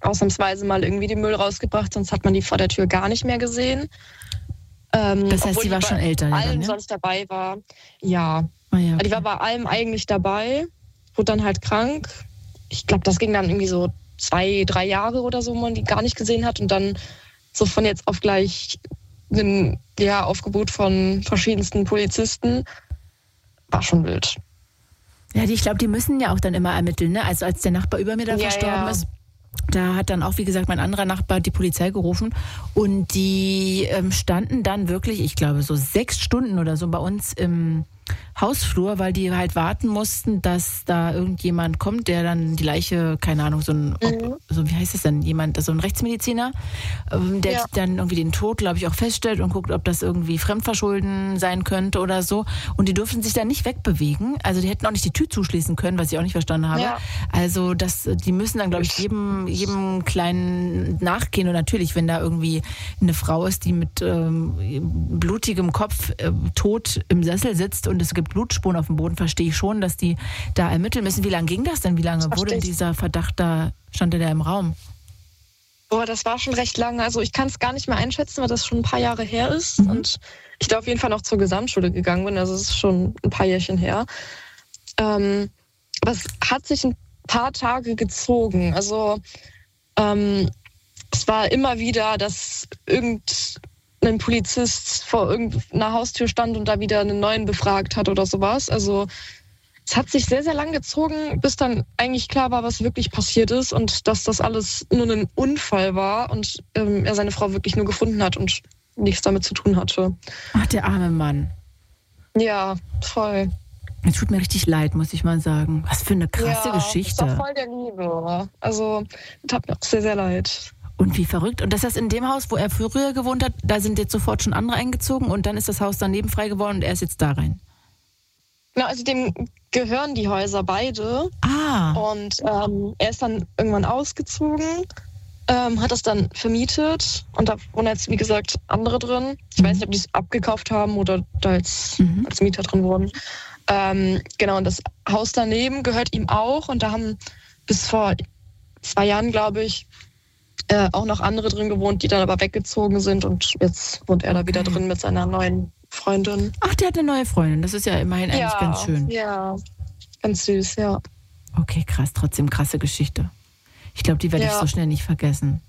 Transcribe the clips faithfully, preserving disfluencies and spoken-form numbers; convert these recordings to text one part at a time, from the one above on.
ausnahmsweise mal irgendwie den Müll rausgebracht, sonst hat man die vor der Tür gar nicht mehr gesehen. Ähm, das heißt, die war schon älter. Bei allem dann, ja? sonst dabei war, ja. Ah, ja, okay. Die war bei allem eigentlich dabei, wurde dann halt krank. Ich glaube, das ging dann irgendwie so zwei, drei Jahre oder so, wo man die gar nicht gesehen hat. Und dann so von jetzt auf gleich ein ja, Aufgebot von verschiedensten Polizisten. War schon wild. Ja, die, ich glaube, die müssen ja auch dann immer ermitteln. Ne? Also als der Nachbar über mir da ja, verstorben ja. ist, da hat dann auch, wie gesagt, mein anderer Nachbar die Polizei gerufen. Und die ähm, standen dann wirklich, ich glaube, so sechs Stunden oder so bei uns im Hausflur, weil die halt warten mussten, dass da irgendjemand kommt, der dann die Leiche, keine Ahnung, so ein, Mhm. so wie heißt es denn, jemand, so ein Rechtsmediziner, ähm, der Ja. dann irgendwie den Tod, glaube ich, auch feststellt und guckt, ob das irgendwie Fremdverschulden sein könnte oder so. Und die durften sich dann nicht wegbewegen. Also die hätten auch nicht die Tür zuschließen können, was ich auch nicht verstanden habe. Ja. Also das, die müssen dann, glaube ich, jedem, jedem kleinen nachgehen. Und natürlich, wenn da irgendwie eine Frau ist, die mit ähm, blutigem Kopf äh, tot im Sessel sitzt und es gibt Blutspuren auf dem Boden, verstehe ich schon, dass die da ermitteln müssen. Wie lange ging das denn? Wie lange Das wurde verstehe ich. dieser Verdacht da, stand der da im Raum? Boah, das war schon recht lange. Also ich kann es gar nicht mehr einschätzen, weil das schon ein paar Jahre her ist. Mhm. Und ich da auf jeden Fall noch zur Gesamtschule gegangen bin. Also es ist schon ein paar Jährchen her. Ähm, aber es hat sich ein paar Tage gezogen. Also ähm, es war immer wieder, dass irgendein Polizist vor irgendeiner Haustür stand und da wieder einen neuen befragt hat oder sowas. Also es hat sich sehr, sehr lang gezogen, bis dann eigentlich klar war, was wirklich passiert ist und dass das alles nur ein Unfall war und ähm, er seine Frau wirklich nur gefunden hat und nichts damit zu tun hatte. Ach, der arme Mann. Ja, voll. Es tut mir richtig leid, muss ich mal sagen. Was für eine krasse ja, Geschichte. Das war voll der Liebe. Also, das hat mir auch sehr, sehr leid. Und wie verrückt. Und das heißt, in dem Haus, wo er früher gewohnt hat, da sind jetzt sofort schon andere eingezogen und dann ist das Haus daneben frei geworden und er ist jetzt da rein. Na, also dem gehören die Häuser beide. Ah. Und ähm, er ist dann irgendwann ausgezogen, ähm, hat das dann vermietet und da wohnen jetzt, wie gesagt, andere drin. Ich Mhm. weiß nicht, ob die es abgekauft haben oder da als, Mhm. als Mieter drin wohnen. Ähm, genau, und das Haus daneben gehört ihm auch und da haben bis vor zwei Jahren, glaube ich, äh, auch noch andere drin gewohnt, die dann aber weggezogen sind und jetzt wohnt er da wieder Okay. drin mit seiner neuen Freundin. Ach, der hat eine neue Freundin. Das ist ja immerhin eigentlich ganz schön. Ja, ganz süß, ja. Okay, krass. Trotzdem krasse Geschichte. Ich glaube, die werde ich Ja. so schnell nicht vergessen.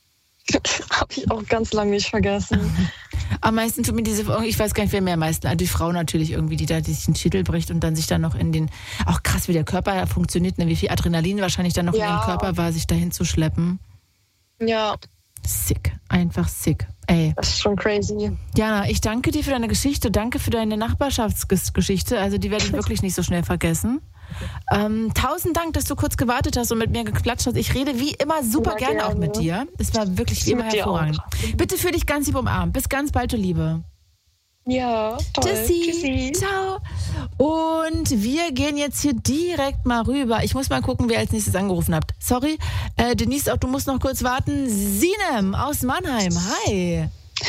Habe ich auch ganz lange nicht vergessen. Am meisten tut mir diese, ich weiß gar nicht, wer mir am meisten, also die Frau natürlich irgendwie, die da die sich den Schädel bricht und dann sich dann noch in den, auch krass, wie der Körper funktioniert, ne? Wie viel Adrenalin wahrscheinlich dann noch Ja. in ihrem Körper war, sich dahin zu schleppen. Ja, Sick, einfach sick. Ey, das ist schon crazy. Jana, ich danke dir für deine Geschichte, danke für deine Nachbarschaftsgeschichte, also die werde ich wirklich nicht so schnell vergessen. Ähm, tausend Dank, dass du kurz gewartet hast und mit mir geklatscht hast. Ich rede wie immer super Ja, gerne, gerne. auch mit dir. Das war wirklich wie immer Mit dir hervorragend. Bitte fühl dich ganz lieb umarmt. Bis ganz bald, du Liebe. Ja, toll. Tschüssi. Tschüssi. Ciao. Und wir gehen jetzt hier direkt mal rüber. Ich muss mal gucken, wer als nächstes angerufen hat. Sorry, äh, Denise, auch du musst noch kurz warten. Sinem aus Mannheim. Hi.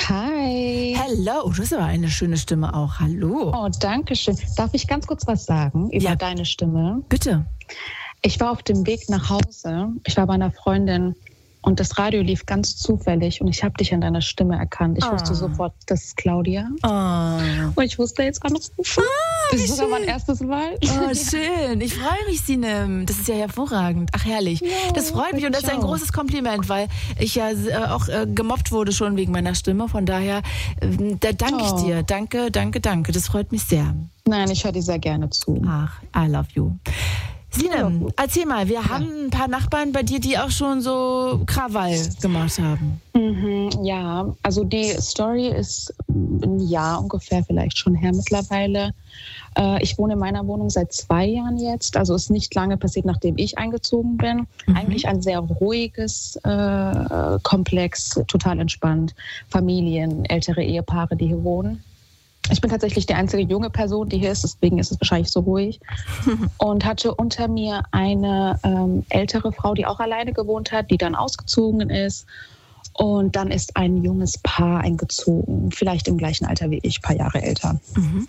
Hi. Hello. Oh, du hast aber eine schöne Stimme auch. Hallo. Oh, danke schön. Darf ich ganz kurz was sagen über Ja. deine Stimme? Bitte. Ich war auf dem Weg nach Hause. Ich war bei einer Freundin und das Radio lief ganz zufällig und ich habe dich an deiner Stimme erkannt. Ich Ah. wusste sofort, das ist Claudia. Oh. Und ich wusste jetzt anrufen. das ist sogar mein erstes Mal. Oh, schön. Ich freue mich, Sinem. Das ist ja hervorragend. Ach, herrlich. Ja, Das freut mich und das ist ein ich auch. großes Kompliment, weil ich ja äh, auch äh, gemobbt wurde schon wegen meiner Stimme. Von daher, äh, da danke ich Oh. dir. Danke, danke, danke. Das freut mich sehr. Nein, ich höre dir sehr gerne zu. Ach, I love you. Sinem, erzähl mal, wir haben ein paar Nachbarn bei dir, die auch schon so Krawall gemacht haben. Mhm, ja, also die Story ist ein Jahr ungefähr vielleicht schon her mittlerweile. Äh, ich wohne in meiner Wohnung seit zwei Jahren jetzt, also ist nicht lange passiert, nachdem ich eingezogen bin. Mhm. Eigentlich ein sehr ruhiges äh, Komplex, total entspannt. Familien, ältere Ehepaare, die hier wohnen. Ich bin tatsächlich die einzige junge Person, die hier ist, deswegen ist es wahrscheinlich so ruhig. Und hatte unter mir eine ähm, ältere Frau, die auch alleine gewohnt hat, die dann ausgezogen ist. Und dann ist ein junges Paar eingezogen, vielleicht im gleichen Alter wie ich, ein paar Jahre älter. Mhm.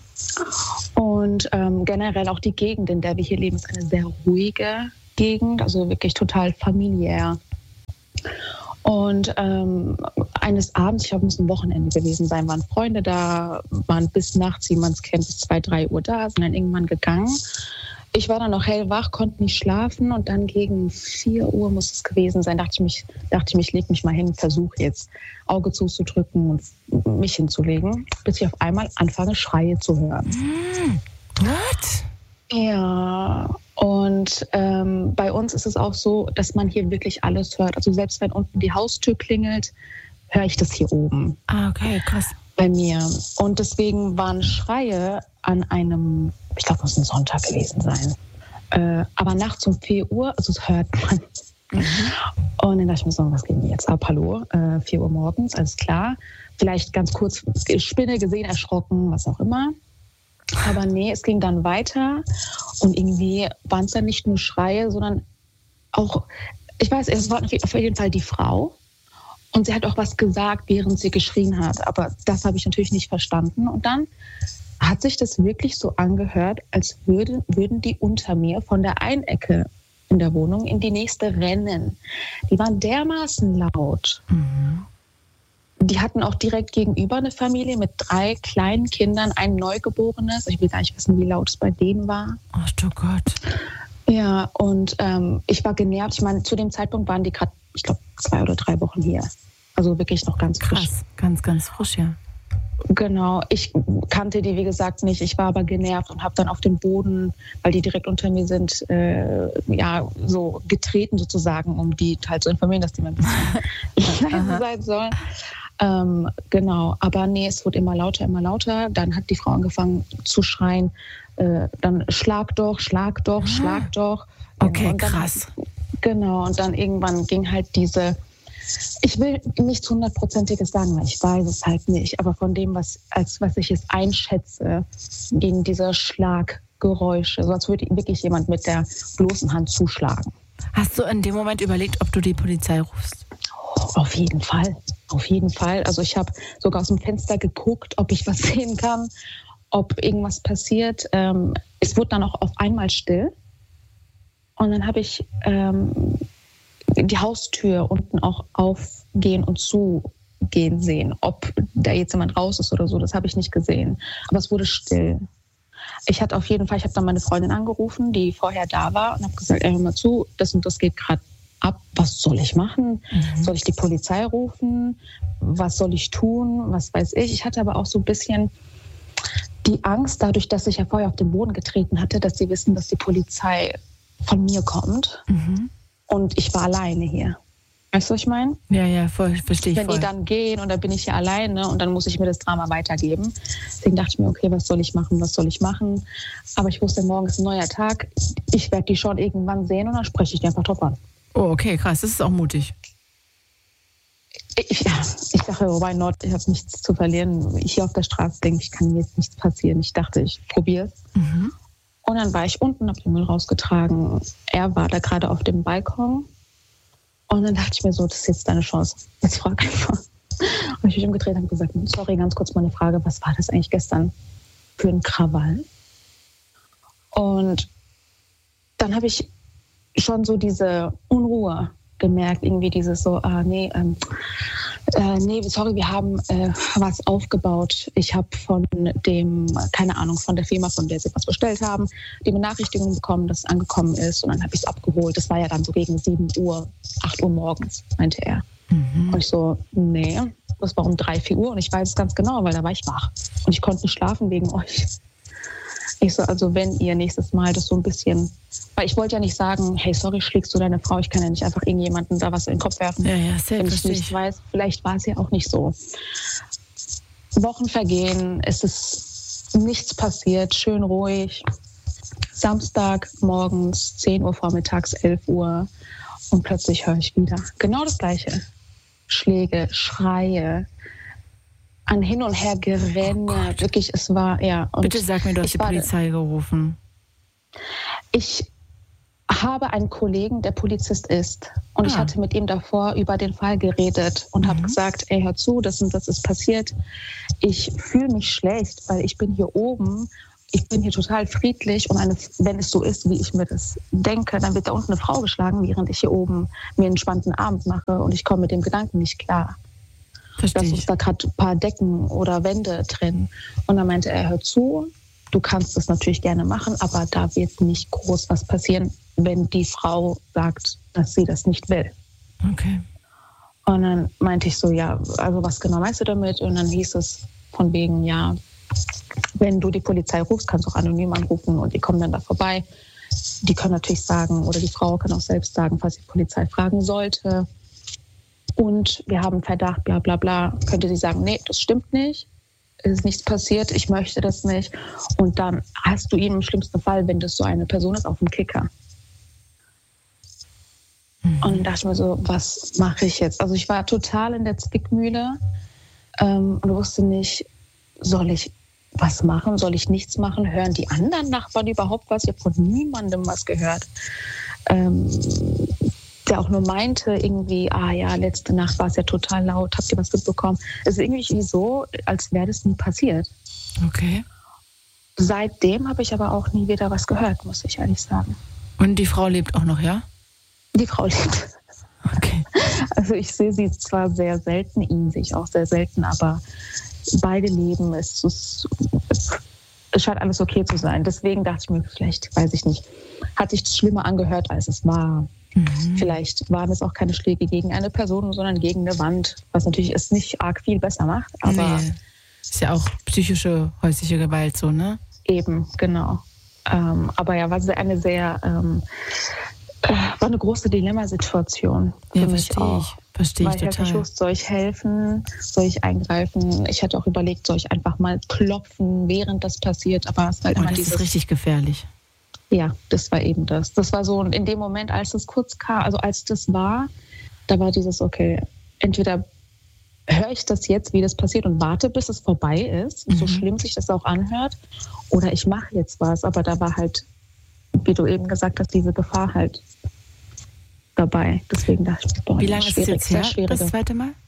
Und ähm, generell auch die Gegend, in der wir hier leben, ist eine sehr ruhige Gegend, also wirklich total familiär. Und ähm, eines Abends, ich glaube, es muss ein Wochenende gewesen sein, waren Freunde da, waren bis nachts, wie man es kennt, bis zwei, drei Uhr da, sind dann irgendwann gegangen. Ich war dann noch hellwach, konnte nicht schlafen und dann gegen vier Uhr muss es gewesen sein, dachte ich mich, dachte ich, mich, leg mich mal hin, versuche jetzt Auge zuzudrücken und mich hinzulegen, bis ich auf einmal anfange, Schreie zu hören. What? Ja, und ähm, bei uns ist es auch so, dass man hier wirklich alles hört. Also selbst wenn unten die Haustür klingelt, höre ich das hier oben. Ah, okay, krass. Bei mir. Und deswegen waren Schreie an einem, ich glaube, es muss ein Sonntag gewesen sein. Äh, aber nachts um vier Uhr, also das hört man. Mhm. Und dann dachte ich mir so, was geht denn jetzt ab? Hallo, äh, vier Uhr morgens, alles klar. Vielleicht ganz kurz Spinne gesehen, erschrocken, was auch immer. Aber nee, es ging dann weiter und irgendwie waren es dann nicht nur Schreie, sondern auch, ich weiß, es war auf jeden Fall die Frau und sie hat auch was gesagt, während sie geschrien hat, aber das habe ich natürlich nicht verstanden. Und dann hat sich das wirklich so angehört, als würde, würden die unter mir von der einen Ecke in der Wohnung in die nächste rennen. Die waren dermaßen laut. Mhm. Die hatten auch direkt gegenüber eine Familie mit drei kleinen Kindern, ein Neugeborenes. Ich will gar nicht wissen, wie laut es bei denen war. Ach du Gott. Ja, und ähm, ich war genervt. Ich meine, zu dem Zeitpunkt waren die gerade, ich glaube, zwei oder drei Wochen hier. Also wirklich noch ganz frisch. Krass, ganz, ganz frisch, ja. Genau, ich kannte die, wie gesagt, nicht. Ich war aber genervt und habe dann auf den Boden, weil die direkt unter mir sind, äh, ja, so getreten sozusagen, um die halt zu informieren, dass die mal ein bisschen leise sein sollen. Ähm, genau, aber nee, es wurde immer lauter, immer lauter. Dann hat die Frau angefangen zu schreien, äh, dann schlag doch, schlag doch, ah. schlag doch. Okay, und dann, krass. Genau, und dann irgendwann ging halt diese, ich will nichts hundertprozentiges sagen, weil ich weiß es halt nicht, aber von dem, was, als was ich es einschätze, gegen diese Schlaggeräusche, so als würde wirklich jemand mit der bloßen Hand zuschlagen. Hast du in dem Moment überlegt, ob du die Polizei rufst? Auf jeden Fall, auf jeden Fall. Also ich habe sogar aus dem Fenster geguckt, ob ich was sehen kann, ob irgendwas passiert. Ähm, es wurde dann auch auf einmal still. Und dann habe ich ähm, die Haustür unten auch aufgehen und zugehen sehen. Ob da jetzt jemand raus ist oder so, das habe ich nicht gesehen. Aber es wurde still. Ich hatte auf jeden Fall, ich habe dann meine Freundin angerufen, die vorher da war und habe gesagt, ey, hör mal zu, das und das geht gerade ab, was soll ich machen? Mhm. Soll ich die Polizei rufen? Was soll ich tun? Was weiß ich? Ich hatte aber auch so ein bisschen die Angst, dadurch, dass ich ja vorher auf den Boden getreten hatte, dass sie wissen, dass die Polizei von mir kommt. Mhm. Und ich war alleine hier. Weißt du, was ich meine? Ja, ja, voll, verstehe ich Wenn voll. die dann gehen und dann bin ich hier alleine und dann muss ich mir das Drama weitergeben. Deswegen dachte ich mir, okay, was soll ich machen, was soll ich machen? Aber ich wusste, morgen ist ein neuer Tag. Ich werde die schon irgendwann sehen und dann spreche ich die einfach drauf an. Oh, okay, krass, das ist auch mutig. Ich, ja, ich dachte, why not? Ich habe nichts zu verlieren. Ich hier auf der Straße denke, ich kann mir jetzt nichts passieren. Ich dachte, ich probiere es. Mhm. Und dann war ich unten, habe den Müll rausgetragen. Er war da gerade auf dem Balkon. Und dann dachte ich mir so, das ist jetzt deine Chance. Jetzt frag einfach. Und ich mich umgedreht und habe gesagt, sorry, ganz kurz mal eine Frage. Was war das eigentlich gestern für ein Krawall? Und dann habe ich schon so diese Unruhe gemerkt, irgendwie dieses so, ah nee, ähm, äh, nee, sorry, wir haben äh, was aufgebaut. Ich habe von dem, keine Ahnung, von der Firma, von der sie was bestellt haben, die Benachrichtigung bekommen, dass es angekommen ist und dann habe ich es abgeholt. Das war ja dann so gegen sieben Uhr, acht Uhr morgens, meinte er. Mhm. Und ich so, nee, das war um drei, vier Uhr und ich weiß es ganz genau, weil da war ich wach und ich konnte nicht schlafen wegen euch. Ich so, also wenn ihr nächstes Mal das so ein bisschen, weil ich wollte ja nicht sagen, hey, sorry, schlägst du deine Frau, ich kann ja nicht einfach irgendjemandem da was in den Kopf werfen, ja, ja, wenn ich nicht weiß. Vielleicht war es ja auch nicht so. Wochen vergehen, es ist nichts passiert, schön ruhig. Samstag morgens, zehn Uhr vormittags, elf Uhr und plötzlich höre ich wieder genau das Gleiche. Schläge, Schreie, an hin und her gerannt. Oh wirklich, es war, ja. Und bitte sag mir, du hast die Polizei gerufen. Ich habe einen Kollegen, der Polizist ist. Und ah. ich hatte mit ihm davor über den Fall geredet und mhm. habe gesagt, ey, hör zu, das und das ist passiert. Ich fühle mich schlecht, weil ich bin hier oben ich bin hier total friedlich und eine, wenn es so ist, wie ich mir das denke, dann wird da unten eine Frau geschlagen, während ich hier oben mir einen entspannten Abend mache und ich komme mit dem Gedanken nicht klar. Verstehe Dass ich. uns da gerade ein paar Decken oder Wände trennen. Und dann meinte er, hör zu, du kannst das natürlich gerne machen, aber da wird nicht groß was passieren, wenn die Frau sagt, dass sie das nicht will. Okay. Und dann meinte ich so, ja, also was genau meinst du damit? Und dann hieß es von wegen, ja, wenn du die Polizei rufst, kannst du auch anonym anrufen und die kommen dann da vorbei. Die können natürlich sagen, oder die Frau kann auch selbst sagen, falls die Polizei fragen sollte. Und wir haben Verdacht, bla bla bla. Könnte sie sagen, nee, das stimmt nicht. Es ist nichts passiert, ich möchte das nicht. Und dann hast du ihn im schlimmsten Fall, wenn das so eine Person ist, auf dem Kicker. Mhm. Und dann dachte ich mir so, was mache ich jetzt? Also ich war total in der Zwickmühle ähm, und wusste nicht, soll ich was machen, soll ich nichts machen? Hören die anderen Nachbarn überhaupt was? Ich habe von niemandem was gehört. Ähm, der auch nur meinte irgendwie, ah ja, letzte Nacht war es ja total laut, habt ihr was mitbekommen? Es ist irgendwie so, als wäre das nie passiert. Okay. Seitdem habe ich aber auch nie wieder was gehört, muss ich ehrlich sagen. Und die Frau lebt auch noch, ja? Die Frau lebt. Okay. Also ich sehe sie zwar sehr selten, ihn sehe ich auch sehr selten, aber beide leben, es, ist, es scheint alles okay zu sein. Deswegen dachte ich mir, vielleicht, weiß ich nicht, hat sich das schlimmer angehört, als es war. Mhm. Vielleicht waren es auch keine Schläge gegen eine Person, sondern gegen eine Wand, was natürlich es nicht arg viel besser macht. Aber nee. Ist ja auch psychische häusliche Gewalt so, ne? Eben, genau. Ähm, aber ja, war eine sehr, ähm, war eine große Dilemmasituation für ja, mich verstehe auch. Ich. Verstehe ich Weil ich total. halt nicht wusste, soll ich helfen, soll ich eingreifen? Ich hatte auch überlegt, soll ich einfach mal klopfen, während das passiert. Aber es war halt oh, immer das dieses, ist richtig gefährlich. Ja, das war eben das. Das war so in dem Moment, als das kurz kam, also als das war, da war dieses, okay, entweder höre ich das jetzt, wie das passiert und warte, bis es vorbei ist, mhm. so schlimm sich das auch anhört, oder ich mache jetzt was. Aber da war halt, wie du eben gesagt hast, diese Gefahr halt dabei. Deswegen dachte ich, boah, wie lange ist es jetzt her, schwierige. das zweite Mal?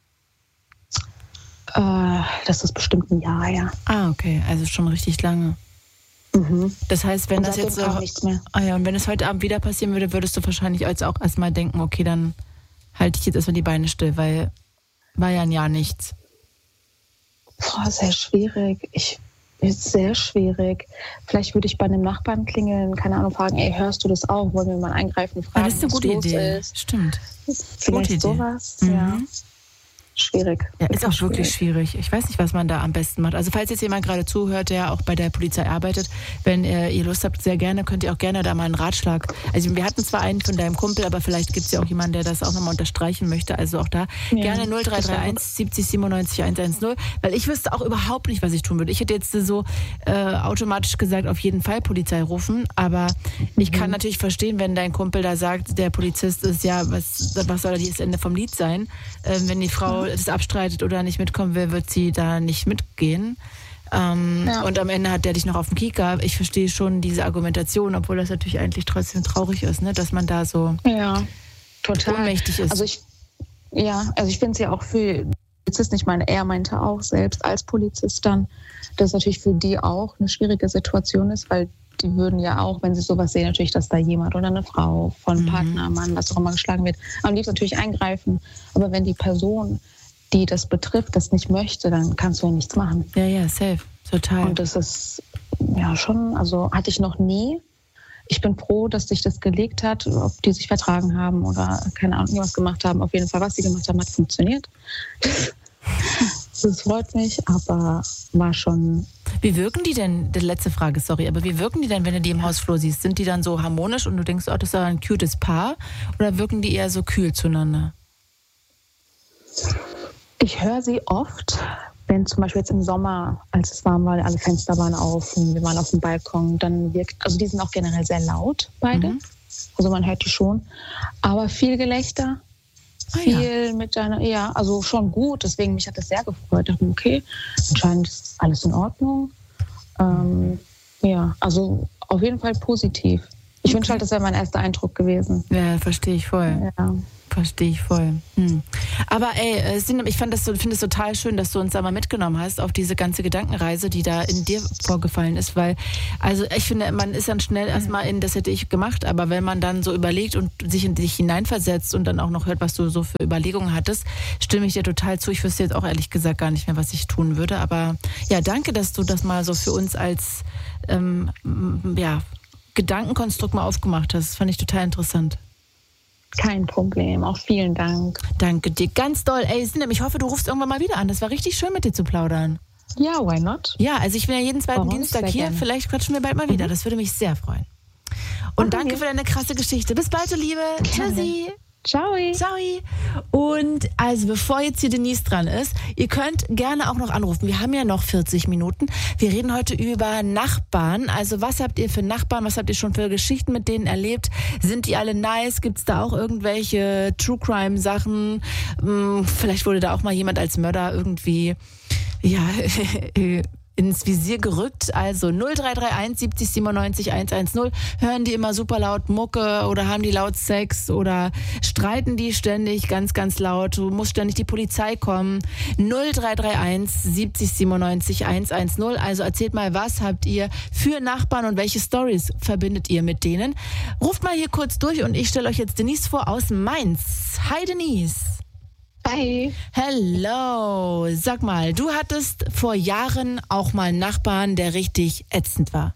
Äh, das ist bestimmt ein Jahr, ja. Ah, okay, also schon richtig lange. Mhm. Das heißt, wenn und das jetzt so, nichts mehr. Ah ja, und wenn es heute Abend wieder passieren würde, würdest du wahrscheinlich jetzt auch erstmal denken, okay, dann halte ich jetzt erstmal die Beine still, weil war ja ein Jahr nichts. Boah, sehr schwierig. Ich ist sehr schwierig. Vielleicht würde ich bei einem Nachbarn klingeln, keine Ahnung, fragen, ey, hörst du das auch? Wollen wir mal eingreifen, fragen, ja, das ist eine gute was Idee. los ist? Stimmt. Vielleicht gute sowas, Idee. ja. Mhm. Schwierig. Ja, ist auch wirklich schwierig. Ich weiß nicht, was man da am besten macht. Also falls jetzt jemand gerade zuhört, der auch bei der Polizei arbeitet, wenn äh, ihr Lust habt, sehr gerne, könnt ihr auch gerne da mal einen Ratschlag. Also wir hatten zwar einen von deinem Kumpel, aber vielleicht gibt es ja auch jemanden, der das auch nochmal unterstreichen möchte. Also auch da ja, gerne null drei drei eins siebzig siebenundneunzig hundertzehn. Weil ich wüsste auch überhaupt nicht, was ich tun würde. Ich hätte jetzt so äh, automatisch gesagt, auf jeden Fall Polizei rufen. Aber ich kann mhm. natürlich verstehen, wenn dein Kumpel da sagt, der Polizist ist ja, was, was soll das Ende vom Lied sein? Äh, wenn die Frau das abstreitet oder nicht mitkommen will, wird sie da nicht mitgehen. Ähm, ja. Und am Ende hat der dich noch auf dem Kieker. Ich verstehe schon diese Argumentation, obwohl das natürlich eigentlich trotzdem traurig ist, ne? Dass man da so ja, total ohnmächtig ist. Also ich, ja, also ich finde es ja auch für Polizisten, ich meine, er meinte auch selbst als Polizist dann, dass es natürlich für die auch eine schwierige Situation ist, weil die würden ja auch, wenn sie sowas sehen, natürlich, dass da jemand oder eine Frau von mhm. Partner, Mann, was auch immer geschlagen wird, am liebsten natürlich eingreifen. Aber wenn die Person, die das betrifft, das nicht möchte, dann kannst du ja nichts machen. Ja, ja, safe, total. Und das ist ja schon, also hatte ich noch nie. Ich bin froh, dass sich das gelegt hat, ob die sich vertragen haben oder keine Ahnung, was gemacht haben. Auf jeden Fall, was sie gemacht haben, hat funktioniert. Das freut mich, aber war schon... Wie wirken die denn, die letzte Frage, sorry, aber wie wirken die denn, wenn du die im Hausflur siehst? Sind die dann so harmonisch und du denkst, oh, das ist ein cutes Paar? Oder wirken die eher so kühl zueinander? Ich höre sie oft, wenn zum Beispiel jetzt im Sommer, als es warm war, alle Fenster waren auf und wir waren auf dem Balkon, dann wirkt, also die sind auch generell sehr laut, beide. Mhm. Also man hört die schon. Aber viel Gelächter. Viel ah, ja. mit deiner, ja, also schon gut, deswegen mich hat das sehr gefreut. Ich dachte, okay, anscheinend ist alles in Ordnung. Ähm, ja, also auf jeden Fall positiv. Ich okay. wünsche halt, das wäre mein erster Eindruck gewesen. Ja, verstehe ich voll. Ja. Verstehe ich voll. Hm. Aber ey, Sinem, ich fand das so, finde es total schön, dass du uns da mal mitgenommen hast auf diese ganze Gedankenreise, die da in dir vorgefallen ist, weil, also ich finde, man ist dann schnell erstmal in, das hätte ich gemacht, aber wenn man dann so überlegt und sich in dich hineinversetzt und dann auch noch hört, was du so für Überlegungen hattest, stimme ich dir total zu. Ich wüsste jetzt auch ehrlich gesagt gar nicht mehr, was ich tun würde, aber ja, danke, dass du das mal so für uns als ähm, ja, Gedankenkonstrukt mal aufgemacht hast. Das fand ich total interessant. Kein Problem, auch vielen Dank. Danke dir ganz doll. Ey, Sinem, ich hoffe, du rufst irgendwann mal wieder an. Das war richtig schön, mit dir zu plaudern. Ja, why not? Ja, also ich bin ja jeden zweiten Warum? Dienstag Sehr hier. gerne. Vielleicht quatschen wir bald mal wieder. Mhm. Das würde mich sehr freuen. Und Okay. danke für deine krasse Geschichte. Bis bald, du Liebe. Tschüssi. Ciao. Ciao. Und also bevor jetzt hier Denise dran ist, ihr könnt gerne auch noch anrufen. Wir haben ja noch vierzig Minuten. Wir reden heute über Nachbarn. Also was habt ihr für Nachbarn? Was habt ihr schon für Geschichten mit denen erlebt? Sind die alle nice? Gibt es da auch irgendwelche True Crime Sachen? Hm, vielleicht wurde da auch mal jemand als Mörder irgendwie, ja, ins Visier gerückt. Also null drei drei eins siebzig siebenundneunzig hundertzehn. Hören die immer super laut Mucke oder haben die laut Sex oder streiten die ständig ganz, ganz laut? Du musst ständig die Polizei kommen. null drei drei eins siebzig siebenundneunzig hundertzehn. Also erzählt mal, was habt ihr für Nachbarn und welche Stories verbindet ihr mit denen? Ruft mal hier kurz durch und ich stelle euch jetzt Denise vor aus Mainz. Hi Denise. Hi. Hello. Sag mal, du hattest vor Jahren auch mal einen Nachbarn, der richtig ätzend war.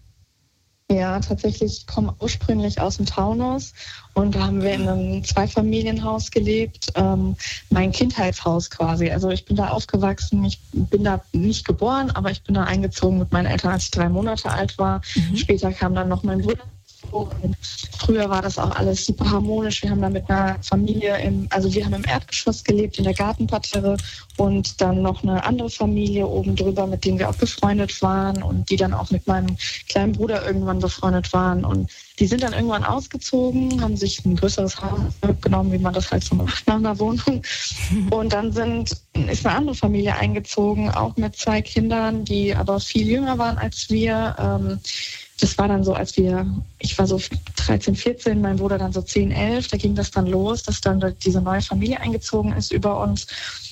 Ja, tatsächlich, ich komme ursprünglich aus dem Taunus und da haben wir in einem Zweifamilienhaus gelebt, ähm, mein Kindheitshaus quasi. Also ich bin da aufgewachsen, ich bin da nicht geboren, aber ich bin da eingezogen mit meinen Eltern, als ich drei Monate alt war. Mhm. Später kam dann noch mein Bruder. Und früher war das auch alles super harmonisch. Wir haben da mit einer Familie, im, also wir haben im Erdgeschoss gelebt, in der Gartenparterre und dann noch eine andere Familie oben drüber, mit denen wir auch befreundet waren und die dann auch mit meinem kleinen Bruder irgendwann befreundet waren. Und die sind dann irgendwann ausgezogen, haben sich ein größeres Haus genommen, wie man das halt so macht nach einer Wohnung. Und dann sind, ist eine andere Familie eingezogen, auch mit zwei Kindern, die aber viel jünger waren als wir. Ähm, Das war dann so, als wir, ich war so dreizehn, vierzehn, mein Bruder dann so zehn, elf, da ging das dann los, dass dann diese neue Familie eingezogen ist über uns.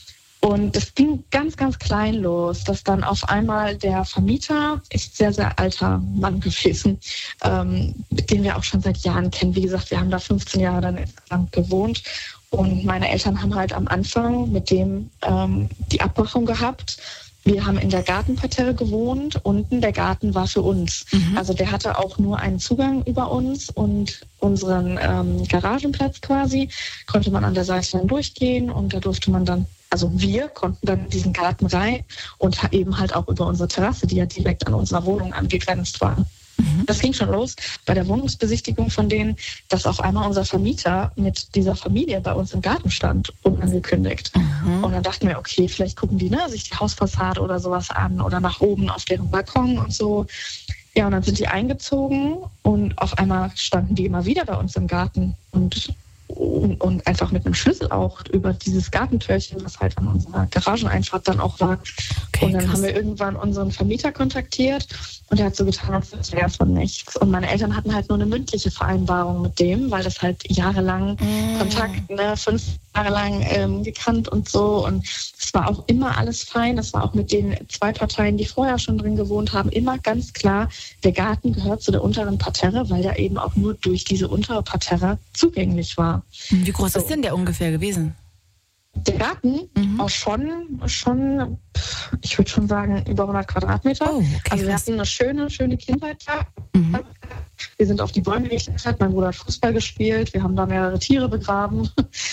Und es ging ganz, ganz klein los, dass dann auf einmal der Vermieter, ist sehr, sehr alter Mann gewesen, ähm, mit dem wir auch schon seit Jahren kennen. Wie gesagt, wir haben da fünfzehn Jahre dann insgesamt gewohnt. Und meine Eltern haben halt am Anfang mit dem ähm, die Abmachung gehabt. Wir haben in der Gartenparterre gewohnt, unten der Garten war für uns. Mhm. Also der hatte auch nur einen Zugang über uns und unseren ähm, Garagenplatz quasi, konnte man an der Seite dann durchgehen und da durfte man dann, also wir konnten dann in diesen Garten rein und eben halt auch über unsere Terrasse, die ja direkt an unserer Wohnung angegrenzt war. Mhm. Das ging schon los bei der Wohnungsbesichtigung von denen, dass auf einmal unser Vermieter mit dieser Familie bei uns im Garten stand, unangekündigt. Mhm. Und dann dachten wir, okay, vielleicht gucken die ne, sich die Hausfassade oder sowas an oder nach oben auf deren Balkon und so. Ja, und dann sind die eingezogen und auf einmal standen die immer wieder bei uns im Garten und Und, und einfach mit einem Schlüssel auch über dieses Gartentürchen, was halt an unserer Garageneinfahrt dann auch war. Okay, und dann krass. Haben wir irgendwann unseren Vermieter kontaktiert und der hat so getan, als wäre von nichts. Und meine Eltern hatten halt nur eine mündliche Vereinbarung mit dem, weil das halt jahrelang mm. Kontakt, ne, fünf Jahre lang ähm, gekannt und so. Und es war auch immer alles fein. Das war auch mit den zwei Parteien, die vorher schon drin gewohnt haben, immer ganz klar, der Garten gehört zu der unteren Parterre, weil der eben auch nur durch diese untere Parterre zugänglich war. Wie groß so. Ist denn der ungefähr gewesen? Der Garten mhm. auch schon, schon, ich würde schon sagen, über hundert Quadratmeter. Oh, okay, also wir hatten eine schöne, schöne Kindheit da. Mhm. Wir sind auf die Bäume geklettert, mein Bruder hat Fußball gespielt, wir haben da mehrere Tiere begraben.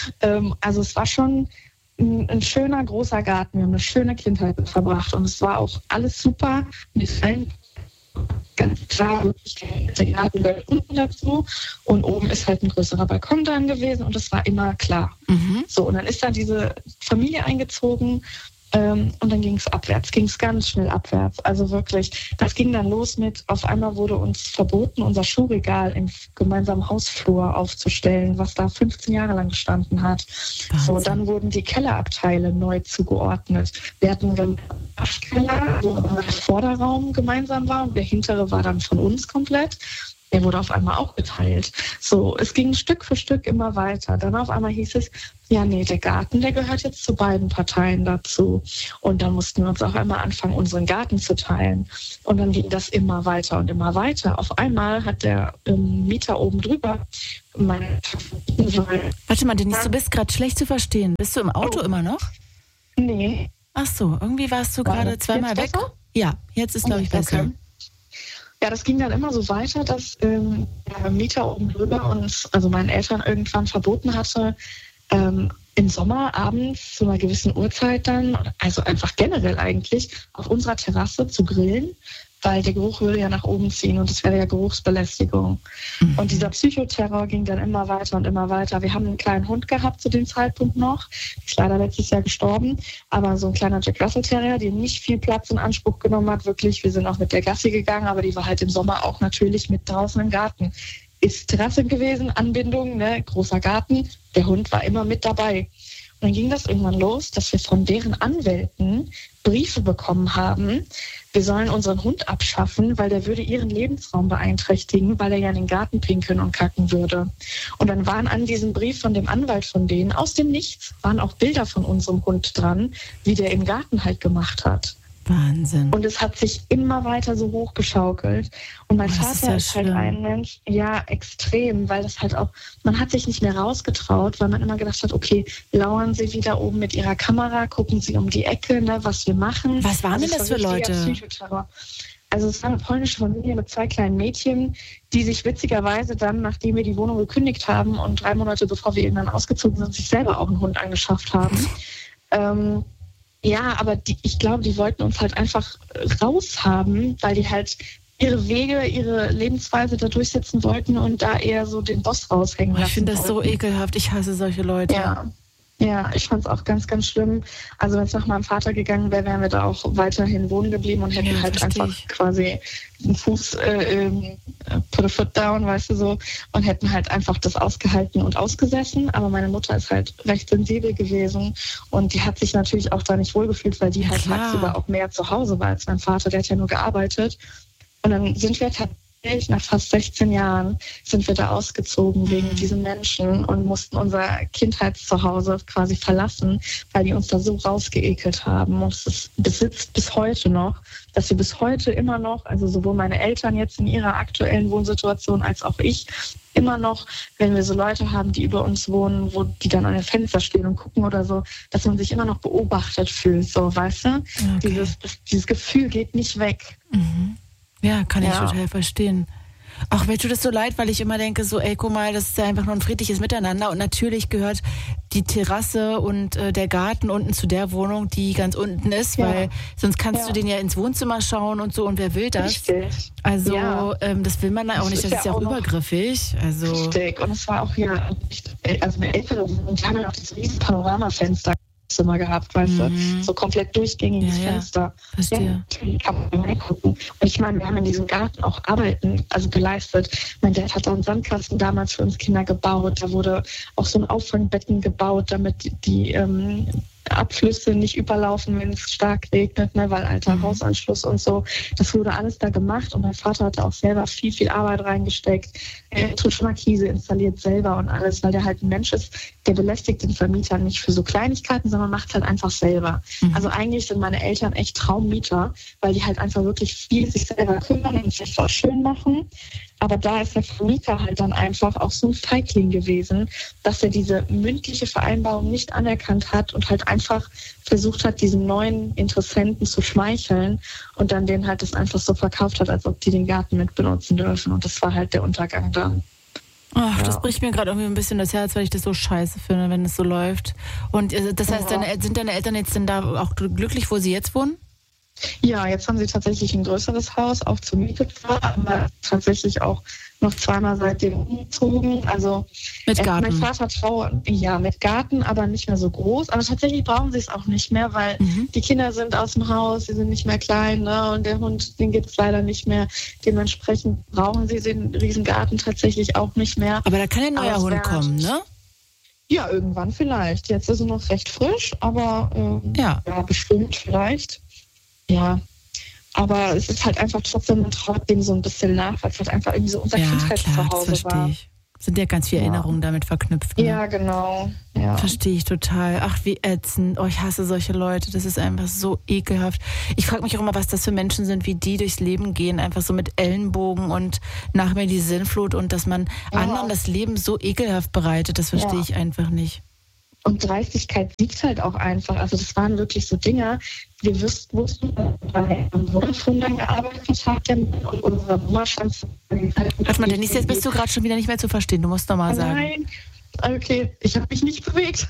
Also es war schon ein, ein schöner, großer Garten. Wir haben eine schöne Kindheit verbracht und es war auch alles super. Mir fallen ganz klar wirklich der Garten gehört unten dazu und oben ist halt ein größerer Balkon dran gewesen und das war immer klar. Mhm. So, und dann ist da diese Familie eingezogen ähm, und dann ging es abwärts, ging es ganz schnell abwärts. Also wirklich, das ging dann los mit, auf einmal wurde uns verboten, unser Schuhregal im gemeinsamen Hausflur aufzustellen, was da fünfzehn Jahre lang gestanden hat. Wahnsinn. So, dann wurden die Kellerabteile neu zugeordnet. Wir hatten einen Waschkeller, wo der Vorderraum gemeinsam war und der hintere war dann von uns komplett. der wurde auf einmal auch geteilt. So, es ging Stück für Stück immer weiter. Dann auf einmal hieß es, ja, nee, der Garten, der gehört jetzt zu beiden Parteien dazu. Und dann mussten wir uns auch einmal anfangen, unseren Garten zu teilen. Und dann ging das immer weiter und immer weiter. Auf einmal hat der ähm, Mieter oben drüber meine... Warte mal, Denise, du bist gerade schlecht zu verstehen. Bist du im Auto oh. immer noch? Nee. Ach so, irgendwie warst du gerade zweimal weg. Besser? Ja, jetzt ist, glaube ich, besser. Okay. Ja, das ging dann immer so weiter, dass ähm, der Mieter oben drüber uns, also meinen Eltern irgendwann verboten hatte, ähm, im Sommer abends zu einer gewissen Uhrzeit dann, also einfach generell eigentlich, auf unserer Terrasse zu grillen, weil der Geruch würde ja nach oben ziehen und es wäre ja Geruchsbelästigung. Mhm. Und dieser Psychoterror ging dann immer weiter und immer weiter. Wir haben einen kleinen Hund gehabt zu dem Zeitpunkt noch, ist leider letztes Jahr gestorben, aber so ein kleiner Jack Russell Terrier, der nicht viel Platz in Anspruch genommen hat, wirklich. Wir sind auch mit der Gassi gegangen, aber die war halt im Sommer auch natürlich mit draußen im Garten. Ist Terrasse gewesen, Anbindung, ne, großer Garten, der Hund war immer mit dabei. Und dann ging das irgendwann los, dass wir von deren Anwälten Briefe bekommen haben, wir sollen unseren Hund abschaffen, weil der würde ihren Lebensraum beeinträchtigen, weil er ja in den Garten pinkeln und kacken würde. Und dann waren an diesem Brief von dem Anwalt von denen, aus dem Nichts, waren auch Bilder von unserem Hund dran, wie der im Garten halt gemacht hat. Wahnsinn. Und es hat sich immer weiter so hochgeschaukelt. Und mein oh, Vater ist, ja ist halt schlimm. ein Mensch, ja, extrem, weil das halt auch, man hat sich nicht mehr rausgetraut, weil man immer gedacht hat, okay, lauern Sie wieder oben mit Ihrer Kamera, gucken Sie um die Ecke, ne, was wir machen. Was waren also denn das für Leute? Psychoterror. Also es war eine polnische Familie mit zwei kleinen Mädchen, die sich witzigerweise dann, nachdem wir die Wohnung gekündigt haben und drei Monate bevor wir irgendwann ausgezogen sind, sich selber auch einen Hund angeschafft haben. Ähm, Ja, aber die, ich glaube, die wollten uns halt einfach raushaben, weil die halt ihre Wege, ihre Lebensweise da durchsetzen wollten und da eher so den Boss raushängen lassen. Ich finde das so ekelhaft. Ich hasse solche Leute. Ja, ja, ich fand es auch ganz, ganz schlimm. Also wenn es nach meinem Vater gegangen wäre, wären wir da auch weiterhin wohnen geblieben und hätten Ja, halt versteh einfach ich. quasi den Fuß äh, ähm, put a foot down, weißt du so, und hätten halt einfach das ausgehalten und ausgesessen. Aber meine Mutter ist halt recht sensibel gewesen und die hat sich natürlich auch da nicht wohlgefühlt, weil die Ja, halt klar. tagsüber auch mehr zu Hause war als mein Vater, der hat ja nur gearbeitet. Und dann sind wir tatsächlich nach fast sechzehn Jahren sind wir da ausgezogen wegen Mhm. diesen Menschen und mussten unser Kindheitszuhause quasi verlassen, weil die uns da so rausgeekelt haben. Und es ist, besitzt bis heute noch, dass wir bis heute immer noch, also sowohl meine Eltern jetzt in ihrer aktuellen Wohnsituation als auch ich, immer noch, wenn wir so Leute haben, die über uns wohnen, wo die dann an den Fenster stehen und gucken oder so, dass man sich immer noch beobachtet fühlt, so, weißt du? Okay. Dieses, das, dieses Gefühl geht nicht weg. Mhm. Ja, kann ich Ja. total verstehen. Auch mir tut es so leid, weil ich immer denke, so, ey, guck mal, das ist ja einfach nur ein friedliches Miteinander. Und natürlich gehört die Terrasse und äh, der Garten unten zu der Wohnung, die ganz unten ist, Ja. weil sonst kannst Ja. du den ja ins Wohnzimmer schauen und so. Und wer will das? Richtig. Also Ja. ähm, das will man dann auch Das nicht. ist Das ist ja ja auch auch noch- übergriffig. Also Richtig. Und es war auch hier, nicht, also eine ältere Wohnung, die haben ja auch dieses riesen Panoramafenster Zimmer gehabt, weißt Mhm. du, so komplett durchgängiges Ja, ja. Fenster. verstehe. Ja, natürlich kann man reingucken. Und ich meine, wir haben in diesem Garten auch Arbeiten also geleistet. Mein Dad hat da einen Sandkasten damals für uns Kinder gebaut. Da wurde auch so ein Auffangbecken gebaut, damit die, die ähm, Abflüsse nicht überlaufen, wenn es stark regnet, ne, weil alter Mhm. Hausanschluss und so. Das wurde alles da gemacht und mein Vater hatte auch selber viel, viel Arbeit reingesteckt. Er hat Markise installiert selber und alles, weil der halt ein Mensch ist, der belästigt den Vermieter nicht für so Kleinigkeiten, sondern macht halt einfach selber. Mhm. Also eigentlich sind meine Eltern echt Traummieter, weil die halt einfach wirklich viel sich selber kümmern und sich auch schön machen. Aber da ist der Vermieter halt dann einfach auch so ein Feigling gewesen, dass er diese mündliche Vereinbarung nicht anerkannt hat und halt einfach versucht hat, diesen neuen Interessenten zu schmeicheln und dann denen halt das einfach so verkauft hat, als ob die den Garten mit benutzen dürfen. Und das war halt der Untergang dann. Ach, Ja. das bricht mir gerade irgendwie ein bisschen das Herz, weil ich das so scheiße finde, wenn es so läuft. Und äh, das heißt, Ja. deine, sind deine Eltern jetzt denn da auch glücklich, wo sie jetzt wohnen? Ja, jetzt haben sie tatsächlich ein größeres Haus, auch zur Miete, aber tatsächlich auch noch zweimal seitdem umgezogen. Also Mit äh, Garten? mein Vater trauert, ja, mit Garten, aber nicht mehr so groß. Aber tatsächlich brauchen sie es auch nicht mehr, weil Mhm. die Kinder sind aus dem Haus, sie sind nicht mehr klein, ne? Und der Hund, den gibt es leider nicht mehr. Dementsprechend brauchen sie den Riesengarten tatsächlich auch nicht mehr. Aber da kann ein neuer Aber es Hund wär- kommen, ne? Ja, irgendwann vielleicht. Jetzt ist er noch recht frisch, aber ähm, Ja. ja, bestimmt vielleicht. Ja, aber es ist halt einfach trotzdem, man traut dem so ein bisschen nach, weil es halt einfach irgendwie so unser Ja, Kindheitszuhause klar, das war. verstehe ich. Sind ja ganz viele Ja. Erinnerungen damit verknüpft. Ne? Ja, genau. Ja. Verstehe ich total. Ach, wie ätzend. Oh, ich hasse solche Leute. Das ist einfach so ekelhaft. Ich frage mich auch immer, was das für Menschen sind, wie die durchs Leben gehen. Einfach so mit Ellenbogen und nach mir die Sinnflut und dass man Ja. anderen das Leben so ekelhaft bereitet. Das verstehe Ja. ich einfach nicht. Und Dreistigkeit siegt halt auch einfach. Also das waren wirklich so Dinge, wir wussten, wussten weil er am Vodafone dann gearbeitet hat und unsere Nummer stand. Warte mal, Denise, jetzt bist du gerade schon wieder nicht mehr zu verstehen. Du musst noch mal sagen. Nein, okay, ich habe mich nicht bewegt.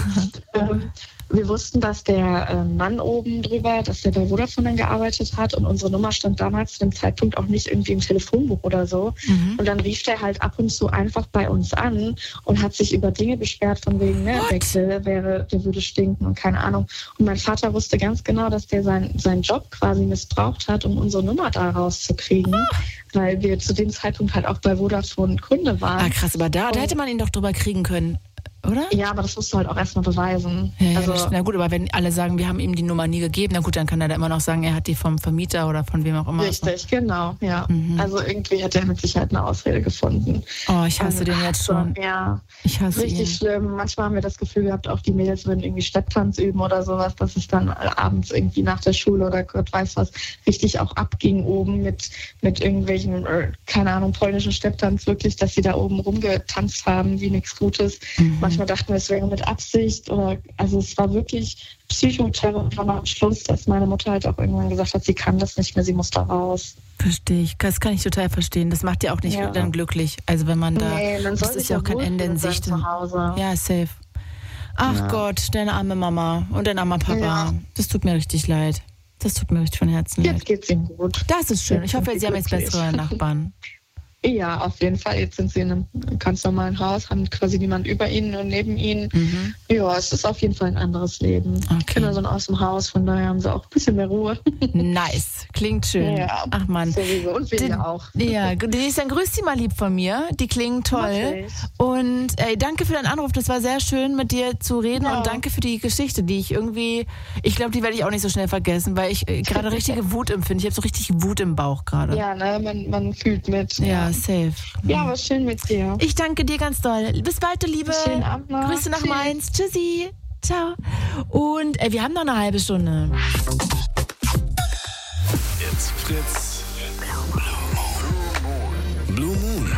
ähm, wir wussten, dass der äh, Mann oben drüber, dass der bei Vodafone dann gearbeitet hat und unsere Nummer stand damals zu dem Zeitpunkt auch nicht irgendwie im Telefonbuch oder so. Mhm. Und dann rief der halt ab und zu einfach bei uns an und hat sich über Dinge beschwert von wegen, ne, What? der Grill wäre, der würde stinken und keine Ahnung. Und mein Vater wusste ganz genau, dass der sein, seinen Job quasi missbraucht hat, um unsere Nummer da rauszukriegen, Ah. weil wir zu dem Zeitpunkt halt auch bei Vodafone Kunde waren. Ah, krass, aber da, da hätte man ihn doch drüber kriegen können, oder? Ja, aber das musst du halt auch erstmal beweisen. Ja, ja, also, das- na gut, aber wenn alle sagen, wir haben ihm die Nummer nie gegeben, na gut, dann kann er da immer noch sagen, er hat die vom Vermieter oder von wem auch immer. richtig, genau, ja. Mhm. Also irgendwie hat er mit Sicherheit eine Ausrede gefunden. Oh, ich hasse Also, den jetzt schon. Ja, Ich hasse richtig ihn. schlimm. Manchmal haben wir das Gefühl gehabt, auch die Mädels würden irgendwie Stepptanz üben oder sowas, dass es dann abends irgendwie nach der Schule oder Gott weiß was richtig auch abging oben mit, mit irgendwelchen, äh, keine Ahnung, polnischen Stepptanz, wirklich, dass sie da oben rumgetanzt haben wie nichts Gutes. Mhm. Manchmal dachten wir, es wäre mit Absicht oder, also es war wirklich Psychoterror am Schluss, dass meine Mutter halt auch irgendwann gesagt hat, sie kann das nicht mehr, sie muss da raus. Verstehe ich. Das kann ich total verstehen. Das macht ja auch nicht Ja. dann glücklich. Also wenn man da, Nee, man das soll ist sich ja auch kein wohlfühlen Ende in sein Sicht. zu Hause. Ja, safe. Ach Ja. Gott, deine arme Mama und dein armer Papa. Ja. Das tut mir richtig leid. Das tut mir richtig von Herzen Jetzt leid. geht's ihm gut. Das ist schön. Ich Jetzt hoffe, sind Sie haben jetzt glücklich. bessere Nachbarn. Ja, auf jeden Fall. Jetzt sind sie in einem ganz normalen Haus, haben quasi niemand über ihnen und neben ihnen. Mhm. Ja, es ist auf jeden Fall ein anderes Leben. Okay. Kinder sind aus dem Haus, von daher haben sie auch ein bisschen mehr Ruhe. Nice. Klingt schön. Ja. Ach Mann. Sowieso. Und wir Den- ja auch. Ja, Denise, dann grüß die mal lieb von mir. Die klingen toll. Natürlich. Und ey, danke für deinen Anruf. Das war sehr schön, mit dir zu reden. Ja. Und danke für die Geschichte, die ich irgendwie, ich glaube, die werde ich auch nicht so schnell vergessen, weil ich äh, gerade richtige Wut empfinde. Ich habe so richtig Wut im Bauch gerade. Ja, ne, man, man fühlt mit. Ja, safe. Ja, aber schön mit dir. Ich danke dir ganz doll. Bis bald, du Liebe. Schönen Abend noch. Grüße nach Tschüss. Mainz. Tschüssi. Ciao. Und äh, wir haben noch eine halbe Stunde. It's Fritz. Blue Moon.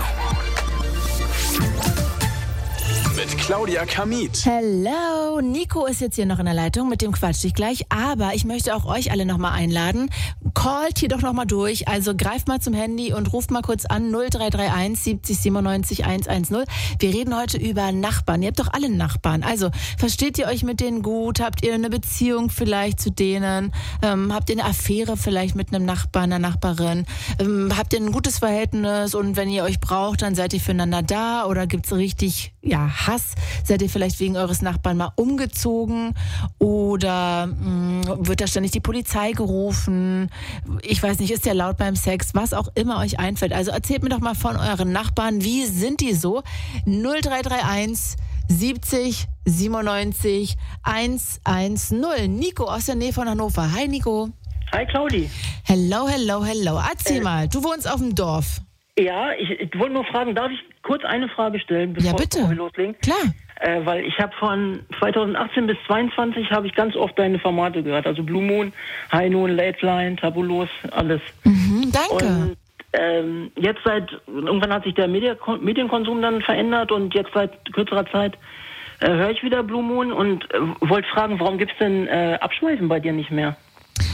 Mit Claudia Kamit. Hello, Nico ist jetzt hier noch in der Leitung, mit dem quatsch ich gleich, aber ich möchte auch euch alle nochmal einladen. Callt hier doch nochmal durch, also greift mal zum Handy und ruft mal kurz an null drei drei eins siebzig siebenundneunzig hundertzehn. Wir reden heute über Nachbarn. Ihr habt doch alle Nachbarn. Also versteht ihr euch mit denen gut? Habt ihr eine Beziehung vielleicht zu denen? Ähm, habt ihr eine Affäre vielleicht mit einem Nachbarn, einer Nachbarin? Ähm, habt ihr ein gutes Verhältnis und wenn ihr euch braucht, dann seid ihr füreinander da oder gibt's richtig, ja, Hass? Seid ihr vielleicht wegen eures Nachbarn mal umgezogen oder mh, wird da ständig die Polizei gerufen? Ich weiß nicht, ist der laut beim Sex? Was auch immer euch einfällt. Also erzählt mir doch mal von euren Nachbarn. Wie sind die so? null drei drei eins siebzig siebenundneunzig hundertzehn. Nico aus der Nähe von Hannover. Hi Nico. Hi Claudi. Hello, hello, hello. Erzähl Äh. mal, du wohnst auf dem Dorf. Ja, ich, ich wollte nur fragen, darf ich kurz eine Frage stellen, bevor, Ja, bitte. bevor wir loslegen? Klar. Äh, weil ich habe von zweitausendachtzehn bis zweiundzwanzig habe ich ganz oft deine Formate gehört. Also Blue Moon, High Noon, Late Line, Tabulos, alles. Mhm, danke. Und ähm, jetzt seit, irgendwann hat sich der Media, Medienkonsum dann verändert und jetzt seit kürzerer Zeit äh, höre ich wieder Blue Moon und äh, wollte fragen, warum gibt's denn äh, Abschweifen bei dir nicht mehr?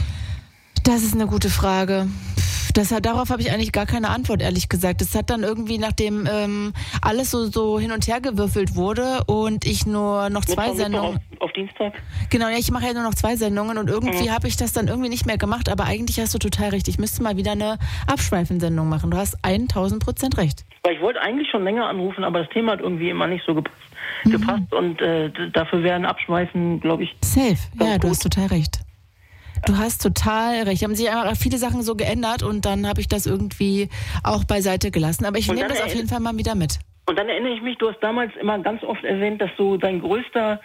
Das ist eine gute Frage. Das hat, darauf habe ich eigentlich gar keine Antwort, ehrlich gesagt. Es hat dann irgendwie, nachdem ähm, alles so, so hin und her gewürfelt wurde und ich nur noch zwei Mittwoch, Mittwoch Sendungen... Auf, auf Dienstag? Genau, ja, ich mache ja nur noch zwei Sendungen und irgendwie Mhm. habe ich das dann irgendwie nicht mehr gemacht, aber eigentlich hast du total recht. Ich müsste mal wieder eine Abschweifensendung machen. Du hast tausend Prozent recht. Weil ich wollte eigentlich schon länger anrufen, aber das Thema hat irgendwie immer nicht so gepasst. Mhm. gepasst und äh, d- dafür wären Abschweifen, glaube ich. Safe, Ganz ja, du gut. hast total recht. Du hast total recht. Haben sich einfach viele Sachen so geändert und dann habe ich das irgendwie auch beiseite gelassen. Aber ich Und nehme dann das auf erinn- jeden Fall mal wieder mit. Und dann erinnere ich mich, du hast damals immer ganz oft erwähnt, dass so dein größter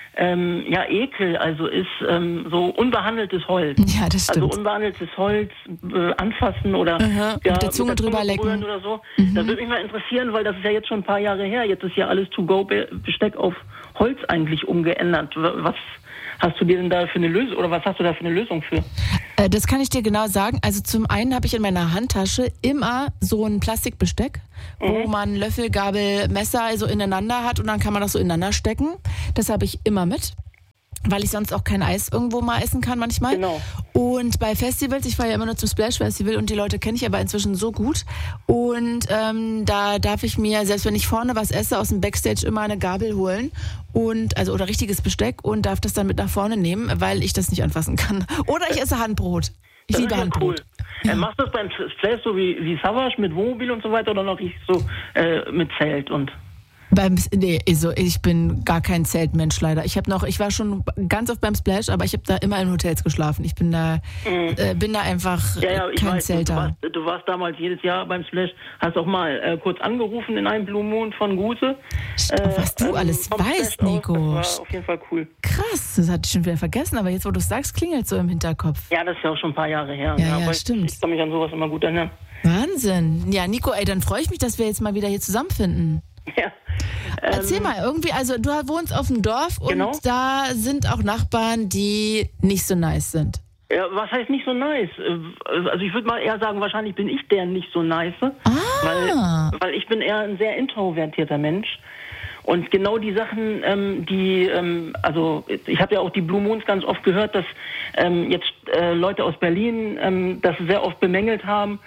ähm, ja Ekel, also ist ähm, so unbehandeltes Holz. Ja, das stimmt. Also unbehandeltes Holz äh, anfassen oder Aha, ja, mit der Zunge mit der drüber Zunge lecken. oder so. Mhm. Das würde mich mal interessieren, weil das ist ja jetzt schon ein paar Jahre her. Jetzt ist ja alles To-Go-Besteck auf Holz eigentlich umgeändert. Was hast du dir denn da für eine Lösung oder was hast du da für eine Lösung für? Äh, das kann ich dir genau sagen. Also zum einen habe ich in meiner Handtasche immer so ein Plastikbesteck, mhm. wo man Löffel, Gabel, Messer also ineinander hat und dann kann man das so ineinander stecken. Das habe ich immer mit, weil ich sonst auch kein Eis irgendwo mal essen kann manchmal. Genau. Und bei Festivals, ich fahre ja immer nur zum Splash Festival und die Leute kenne ich aber inzwischen so gut. Und ähm, da darf ich mir, selbst wenn ich vorne was esse, aus dem Backstage immer eine Gabel holen und also oder richtiges Besteck und darf das dann mit nach vorne nehmen, weil ich das nicht anfassen kann. Oder ich esse Handbrot. Ich das liebe ist ja Handbrot. Cool. Ja. Äh, machst du das beim Splash so wie, wie Savage mit Wohnmobil und so weiter oder noch ich so äh, mit Zelt und... Beim, nee, also ich bin gar kein Zeltmensch leider. Ich habe noch, ich war schon ganz oft beim Splash, aber ich habe da immer in Hotels geschlafen. Ich bin da, mhm. äh, bin da einfach ja, ja, ich kein weiß, Zelter. Du warst, du warst damals jedes Jahr beim Splash, hast auch mal äh, kurz angerufen in einem Blue Moon von Guse. Äh, Was du ähm, alles weißt, Nico. Das war auf jeden Fall cool. Krass, das hatte ich schon wieder vergessen, aber jetzt, wo du es sagst, klingelt so im Hinterkopf. Ja, das ist ja auch schon ein paar Jahre her. Ja, ja, aber stimmt. Ich, ich kann mich an sowas immer gut erinnern. Wahnsinn. Ja, Nico, ey, dann freue ich mich, dass wir jetzt mal wieder hier zusammenfinden. Ja. Erzähl ähm, mal, irgendwie, also du wohnst auf dem Dorf und genau. da sind auch Nachbarn, die nicht so nice sind. Ja, was heißt nicht so nice? Also ich würde mal eher sagen, wahrscheinlich bin ich der nicht so nice, ah. weil, weil ich bin eher ein sehr introvertierter Mensch. Und genau die Sachen, ähm, die, ähm, also ich habe ja auch die Blue Moons ganz oft gehört, dass ähm, jetzt äh, Leute aus Berlin ähm, das sehr oft bemängelt haben,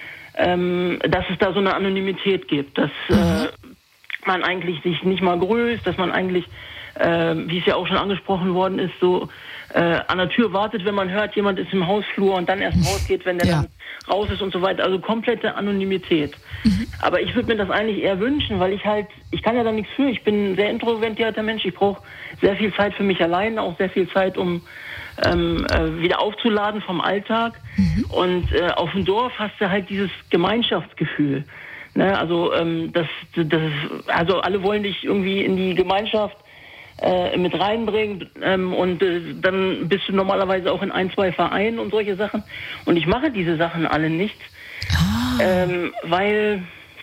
ähm, dass es da so eine Anonymität gibt, dass mhm. äh, man eigentlich sich nicht mal grüßt, dass man eigentlich, äh, wie es ja auch schon angesprochen worden ist, so äh, an der Tür wartet, wenn man hört, jemand ist im Hausflur und dann erst rausgeht, wenn der ja. dann raus ist und so weiter. Also komplette Anonymität. Mhm. Aber ich würde mir das eigentlich eher wünschen, weil ich halt, ich kann ja da nichts für. Ich bin ein sehr introvertierter Mensch. Ich brauche sehr viel Zeit für mich allein, auch sehr viel Zeit, um ähm, äh, wieder aufzuladen vom Alltag. Mhm. Und äh, auf dem Dorf hast du halt dieses Gemeinschaftsgefühl. Ne, also ähm, das, das, also alle wollen dich irgendwie in die Gemeinschaft äh, mit reinbringen ähm, und äh, dann bist du normalerweise auch in ein, zwei Vereinen und solche Sachen. Und ich mache diese Sachen alle nicht, ah. ähm, weil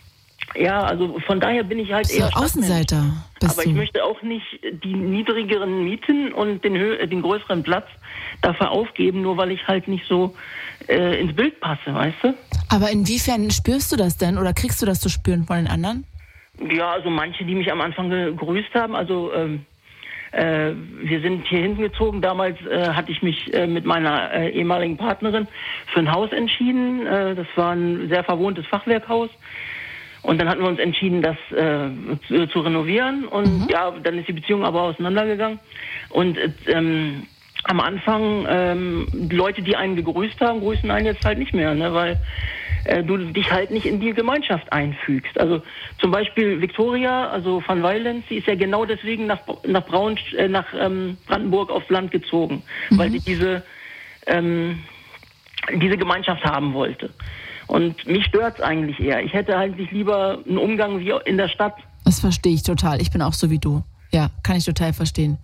ja, also von daher bin ich halt so eher Außenseiter. Bist Aber du. ich möchte auch nicht die niedrigeren Mieten und den, Hö- den größeren Platz dafür aufgeben, nur weil ich halt nicht so äh, ins Bild passe, weißt du? Aber inwiefern spürst du das denn oder kriegst du das zu spüren von den anderen? Ja, also manche, die mich am Anfang gegrüßt haben, also ähm, äh, wir sind hier hingezogen. Damals äh, hatte ich mich äh, mit meiner äh, ehemaligen Partnerin für ein Haus entschieden. Äh, das war ein sehr verwohntes Fachwerkhaus. Und dann hatten wir uns entschieden, das äh, zu, zu renovieren. Und mhm. ja, dann ist die Beziehung aber auseinandergegangen. Und ähm, am Anfang, ähm, die Leute, die einen gegrüßt haben, grüßen einen jetzt halt nicht mehr, ne? Weil äh, du dich halt nicht in die Gemeinschaft einfügst. Also zum Beispiel Victoria, also van Weilens, sie ist ja genau deswegen nach, nach, Braun, äh, nach ähm, Brandenburg aufs Land gezogen, mhm. weil sie diese, ähm, diese Gemeinschaft haben wollte. Und mich stört's eigentlich eher. Ich hätte eigentlich lieber einen Umgang wie in der Stadt. Das verstehe ich total. Ich bin auch so wie du. Ja, kann ich total verstehen.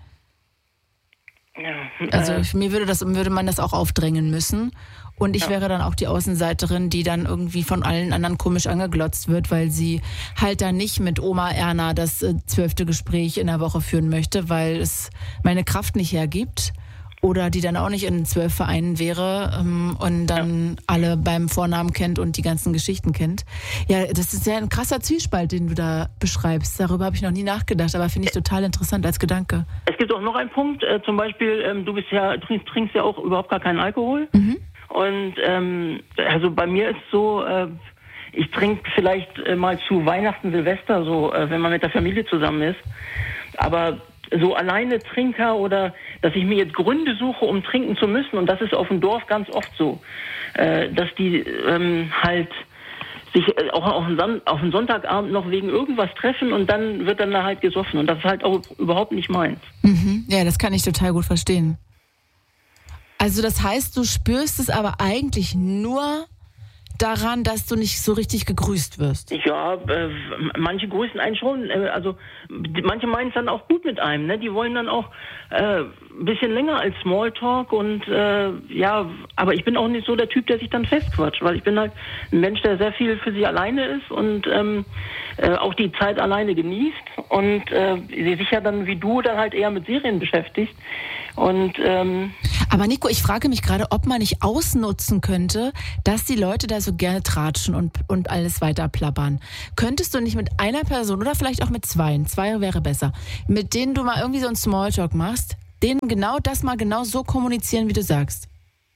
Ja, also äh, mir würde das, würde man das auch aufdrängen müssen. Und ich ja. wäre dann auch die Außenseiterin, die dann irgendwie von allen anderen komisch angeglotzt wird, weil sie halt dann nicht mit Oma Erna das äh, zwölfte Gespräch in der Woche führen möchte, weil es meine Kraft nicht hergibt. Oder die dann auch nicht in zwölf Vereinen wäre ähm, und dann ja. alle beim Vornamen kennt und die ganzen Geschichten kennt. Ja, das ist ja ein krasser Zwiespalt, den du da beschreibst. Darüber habe ich noch nie nachgedacht, aber finde ich total interessant als Gedanke. Es gibt auch noch einen Punkt, äh, zum Beispiel, ähm, du bist ja, trinkst, trinkst ja auch überhaupt gar keinen Alkohol. Mhm. Und ähm, also bei mir ist so, äh, ich trinke vielleicht äh, mal zu Weihnachten, Silvester, so äh, wenn man mit der Familie zusammen ist. Aber so alleine Trinker oder dass ich mir jetzt Gründe suche, um trinken zu müssen. Und das ist auf dem Dorf ganz oft so, äh, dass die ähm, halt sich auch auf den, Son- auf den Sonntagabend noch wegen irgendwas treffen und dann wird dann da halt gesoffen. Und das ist halt auch überhaupt nicht meins. Mhm. Ja, das kann ich total gut verstehen. Also das heißt, du spürst es aber eigentlich nur daran, dass du nicht so richtig gegrüßt wirst? Ja, äh, manche grüßen einen schon. Äh, also die, manche meinen es dann auch gut mit einem. Ne? Die wollen dann auch äh, ein bisschen länger als Smalltalk. Und äh, ja, aber ich bin auch nicht so der Typ, der sich dann festquatscht. Weil ich bin halt ein Mensch, der sehr viel für sich alleine ist und ähm, äh, auch die Zeit alleine genießt. Und äh, sich ja dann wie du dann halt eher mit Serien beschäftigt. Und ähm, aber Nico, ich frage mich gerade, ob man nicht ausnutzen könnte, dass die Leute da so gerne tratschen und, und alles weiter plappern. Könntest du nicht mit einer Person oder vielleicht auch mit zweien, zwei wäre besser, mit denen du mal irgendwie so einen Smalltalk machst, denen genau das mal genau so kommunizieren, wie du sagst?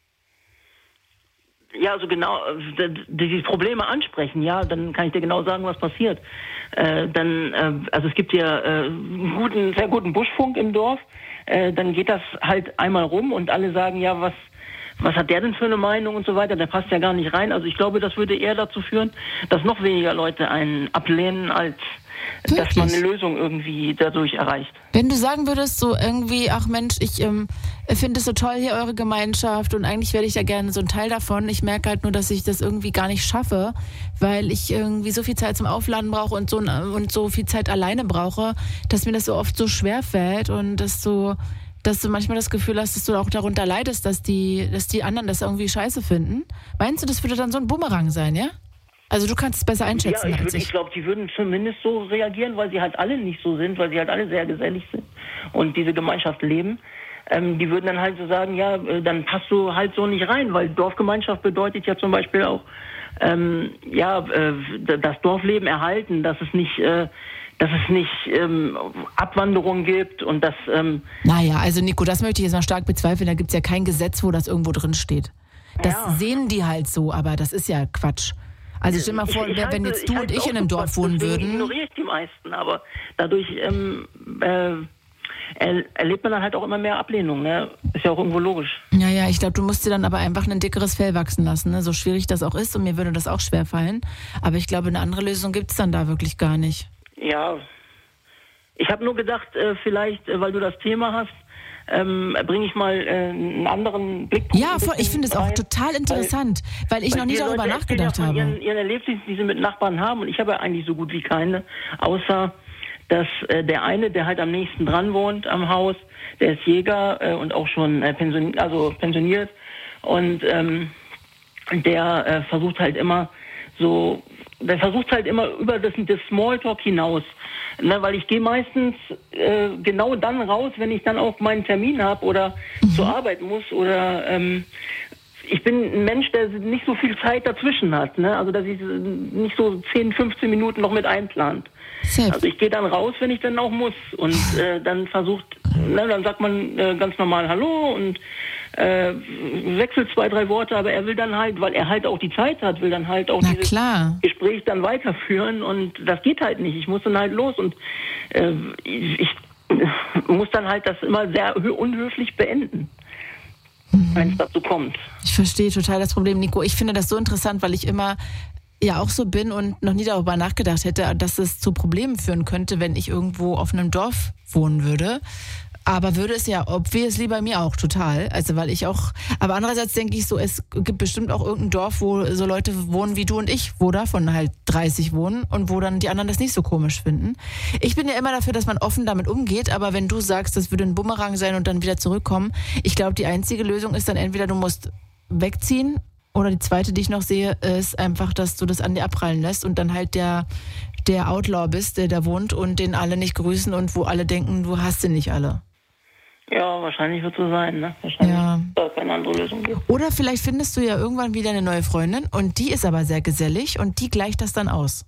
Ja, also genau, die Probleme ansprechen, ja, dann kann ich dir genau sagen, was passiert. Äh, dann, äh, also es gibt ja äh, einen guten, sehr guten Buschfunk im Dorf. Äh, dann geht das halt einmal rum und alle sagen, ja, was was hat der denn für eine Meinung und so weiter, der passt ja gar nicht rein. Also ich glaube, das würde eher dazu führen, dass noch weniger Leute einen ablehnen, als Wirklich? dass man eine Lösung irgendwie dadurch erreicht. Wenn du sagen würdest, so irgendwie, ach Mensch, ich ähm, finde es so toll hier, eure Gemeinschaft, und eigentlich wäre ich ja gerne so ein Teil davon. Ich merke halt nur, dass ich das irgendwie gar nicht schaffe, weil ich irgendwie so viel Zeit zum Aufladen brauche und so, und so viel Zeit alleine brauche, dass mir das so oft so schwer fällt und dass so... dass du manchmal das Gefühl hast, dass du auch darunter leidest, dass die, dass die anderen das irgendwie scheiße finden. Meinst du, das würde dann so ein Bumerang sein, ja? Also du kannst es besser einschätzen ja, ich als ich. ich. glaube, die würden zumindest so reagieren, weil sie halt alle nicht so sind, weil sie halt alle sehr gesellig sind und diese Gemeinschaft leben. Ähm, die würden dann halt so sagen, ja, äh, dann passt du halt so nicht rein, weil Dorfgemeinschaft bedeutet ja zum Beispiel auch, ähm, ja, äh, das Dorfleben erhalten, dass es nicht... Äh, dass es nicht ähm, Abwanderung gibt und dass... Ähm naja, also Nico, das möchte ich jetzt mal stark bezweifeln. Da gibt es ja kein Gesetz, wo das irgendwo drin steht. Das ja. sehen die halt so, aber das ist ja Quatsch. Also stell dir mal vor, ich, ich wenn halte, jetzt du ich und ich in einem Dorf wohnen würden... ignoriere ich die meisten, aber dadurch ähm, äh, er, erlebt man dann halt auch immer mehr Ablehnung. Ne? Ist ja auch irgendwo logisch. Ja, ja, ich glaube, du musst dir dann aber einfach ein dickeres Fell wachsen lassen. Ne? So schwierig das auch ist und mir würde das auch schwer fallen. Aber ich glaube, eine andere Lösung gibt es dann da wirklich gar nicht. Ja, ich habe nur gedacht, äh, vielleicht, äh, weil du das Thema hast, ähm, bringe ich mal äh, einen anderen Blickpunkt. Ja, voll, ich finde es auch total interessant, weil, weil ich weil noch nie darüber Leute nachgedacht ja von habe. Ihren, ihren Erlebnissen, die sie mit Nachbarn haben, und ich habe ja eigentlich so gut wie keine, außer dass äh, der eine, der halt am nächsten dran wohnt am Haus, der ist Jäger äh, und auch schon äh, pensioniert, also pensioniert, und ähm, der äh, versucht halt immer so... Der versucht halt immer über das, das Smalltalk hinaus. Ne, weil ich gehe meistens äh, genau dann raus, wenn ich dann auch meinen Termin habe oder mhm. zur Arbeit muss. Oder ähm, ich bin ein Mensch, der nicht so viel Zeit dazwischen hat. Ne? Also dass ich nicht so zehn, fünfzehn Minuten noch mit einplant. Safe. Also ich gehe dann raus, wenn ich dann auch muss. Und äh, dann versucht, ne, dann sagt man äh, ganz normal Hallo und äh, wechselt zwei, drei Worte, aber er will dann halt, weil er halt auch die Zeit hat, will dann halt auch Na dieses klar. Gespräch dann weiterführen, und das geht halt nicht. Ich muss dann halt los und äh, ich, ich muss dann halt das immer sehr unhöflich beenden, mhm. wenn es dazu kommt. Ich verstehe total das Problem, Nico. Ich finde das so interessant, weil ich immer ja auch so bin und noch nie darüber nachgedacht hätte, dass es zu Problemen führen könnte, wenn ich irgendwo auf einem Dorf wohnen würde. Aber würde es ja obviously bei mir auch total. Also weil ich auch, aber andererseits denke ich so, es gibt bestimmt auch irgendein Dorf, wo so Leute wohnen wie du und ich, wo davon halt dreißig wohnen und wo dann die anderen das nicht so komisch finden. Ich bin ja immer dafür, dass man offen damit umgeht, aber wenn du sagst, das würde ein Bumerang sein und dann wieder zurückkommen, ich glaube, die einzige Lösung ist dann entweder du musst wegziehen, oder die zweite, die ich noch sehe, ist einfach, dass du das an dir abprallen lässt und dann halt der, der Outlaw bist, der da wohnt und den alle nicht grüßen und wo alle denken, du hast sie nicht alle. Ja, wahrscheinlich wird es so sein, ne? Wahrscheinlich ja. wird es keine andere Lösung geben. Oder vielleicht findest du ja irgendwann wieder eine neue Freundin und die ist aber sehr gesellig und die gleicht das dann aus.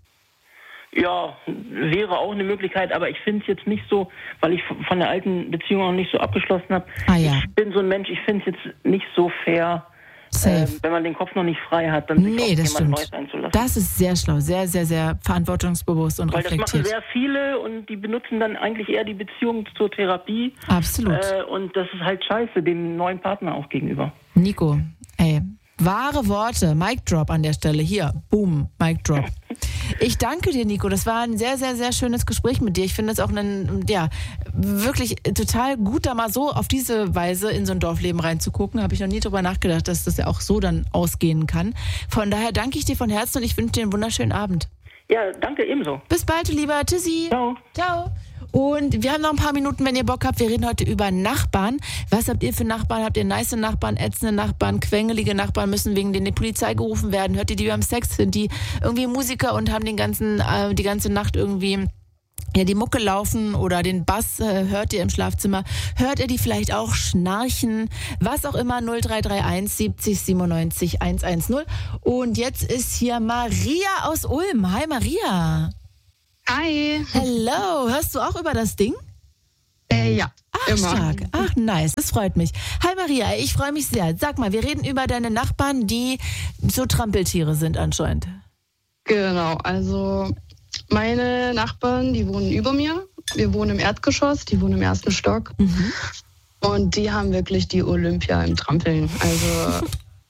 Ja, wäre auch eine Möglichkeit, aber ich finde es jetzt nicht so, weil ich von der alten Beziehung auch nicht so abgeschlossen habe. Ah, ja. Ich bin so ein Mensch, ich finde es jetzt nicht so fair, äh, wenn man den Kopf noch nicht frei hat, dann sich nee, auf das jemand Neues einzulassen. Das ist sehr schlau, sehr, sehr, sehr verantwortungsbewusst und weil reflektiert. Weil das machen sehr viele und die benutzen dann eigentlich eher die Beziehung zur Therapie. Absolut. Äh, und das ist halt scheiße dem neuen Partner auch gegenüber. Nico, ey, wahre Worte, Mic Drop an der Stelle, hier, boom, Mic Drop. Ich danke dir, Nico. Das war ein sehr, sehr, sehr schönes Gespräch mit dir. Ich finde es auch ein, ja, wirklich total gut, da mal so auf diese Weise in so ein Dorfleben reinzugucken. Habe ich noch nie drüber nachgedacht, dass das ja auch so dann ausgehen kann. Von daher danke ich dir von Herzen und ich wünsche dir einen wunderschönen Abend. Ja, danke ebenso. Bis bald, du Lieber. Tschüssi. Ciao. Ciao. Und wir haben noch ein paar Minuten, wenn ihr Bock habt. Wir reden heute über Nachbarn. Was habt ihr für Nachbarn? Habt ihr nice Nachbarn, ätzende Nachbarn, quengelige Nachbarn, müssen wegen denen die Polizei gerufen werden? Hört ihr die beim Sex? Sind die irgendwie Musiker und haben den ganzen, äh, die ganze Nacht irgendwie ja, die Mucke laufen oder den Bass äh, hört ihr im Schlafzimmer? Hört ihr die vielleicht auch schnarchen? Was auch immer, null drei drei eins siebzig siebenundneunzig hundertzehn. Und jetzt ist hier Maria aus Ulm. Hi Maria. Hi. Hello, hörst du auch über das Ding? Äh, ja, Ach, immer. stark. Ach, nice, das freut mich. Hi Maria, ich freue mich sehr. Sag mal, wir reden über deine Nachbarn, die so Trampeltiere sind anscheinend. Genau, also meine Nachbarn, die wohnen über mir. Wir wohnen im Erdgeschoss, die wohnen im ersten Stock. Mhm. Und die haben wirklich die Olympia im Trampeln. Also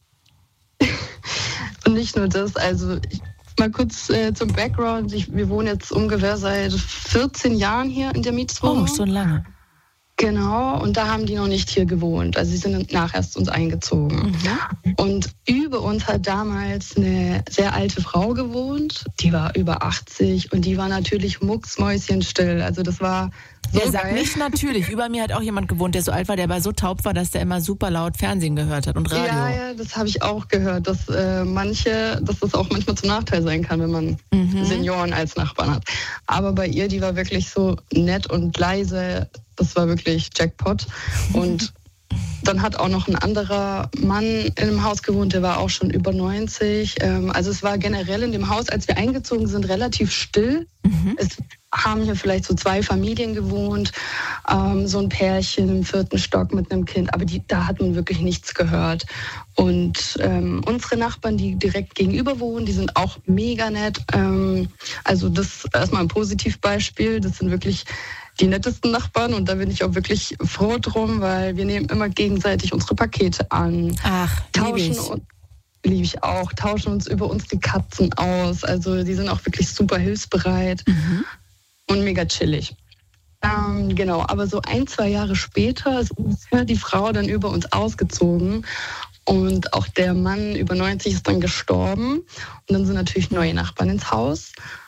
und nicht nur das, also ich, mal kurz äh, zum Background. Ich, wir wohnen jetzt ungefähr seit vierzehn Jahren hier in der Mietswohnung. Oh, schon lange. Genau, und da haben die noch nicht hier gewohnt. Also sie sind nachher erst uns eingezogen. Mhm. Und über uns hat damals eine sehr alte Frau gewohnt. Die war über achtzig und die war natürlich mucksmäuschenstill. Also das war so Ja, sag geil. nicht natürlich. Über mir hat auch jemand gewohnt, der so alt war, der aber so taub war, dass der immer super laut Fernsehen gehört hat und Radio. Ja, ja, das habe ich auch gehört, dass äh, manche, dass das auch manchmal zum Nachteil sein kann, wenn man Mhm. Senioren als Nachbarn hat. Aber bei ihr, die war wirklich so nett und leise. Das war wirklich Jackpot. Und dann hat auch noch ein anderer Mann in dem Haus gewohnt, der war auch schon über neunzig. Ähm, also es war generell in dem Haus, als wir eingezogen sind, relativ still. Mhm. Es haben hier vielleicht so zwei Familien gewohnt, ähm, so ein Pärchen im vierten Stock mit einem Kind, aber die, da hat man wirklich nichts gehört. Und ähm, unsere Nachbarn, die direkt gegenüber wohnen, die sind auch mega nett. Ähm, also das erstmal ein Positivbeispiel, das sind wirklich die nettesten Nachbarn und da bin ich auch wirklich froh drum, weil wir nehmen immer gegenseitig unsere Pakete an, Ach, lieb tauschen ich. und liebe ich auch, tauschen uns über unsere Katzen aus. Also die sind auch wirklich super hilfsbereit Mhm. und mega chillig. Ähm, genau, aber so ein, zwei Jahre später ist ungefähr die Frau dann über uns ausgezogen und auch der Mann über neunzig ist dann gestorben und dann sind natürlich neue Nachbarn ins Haus.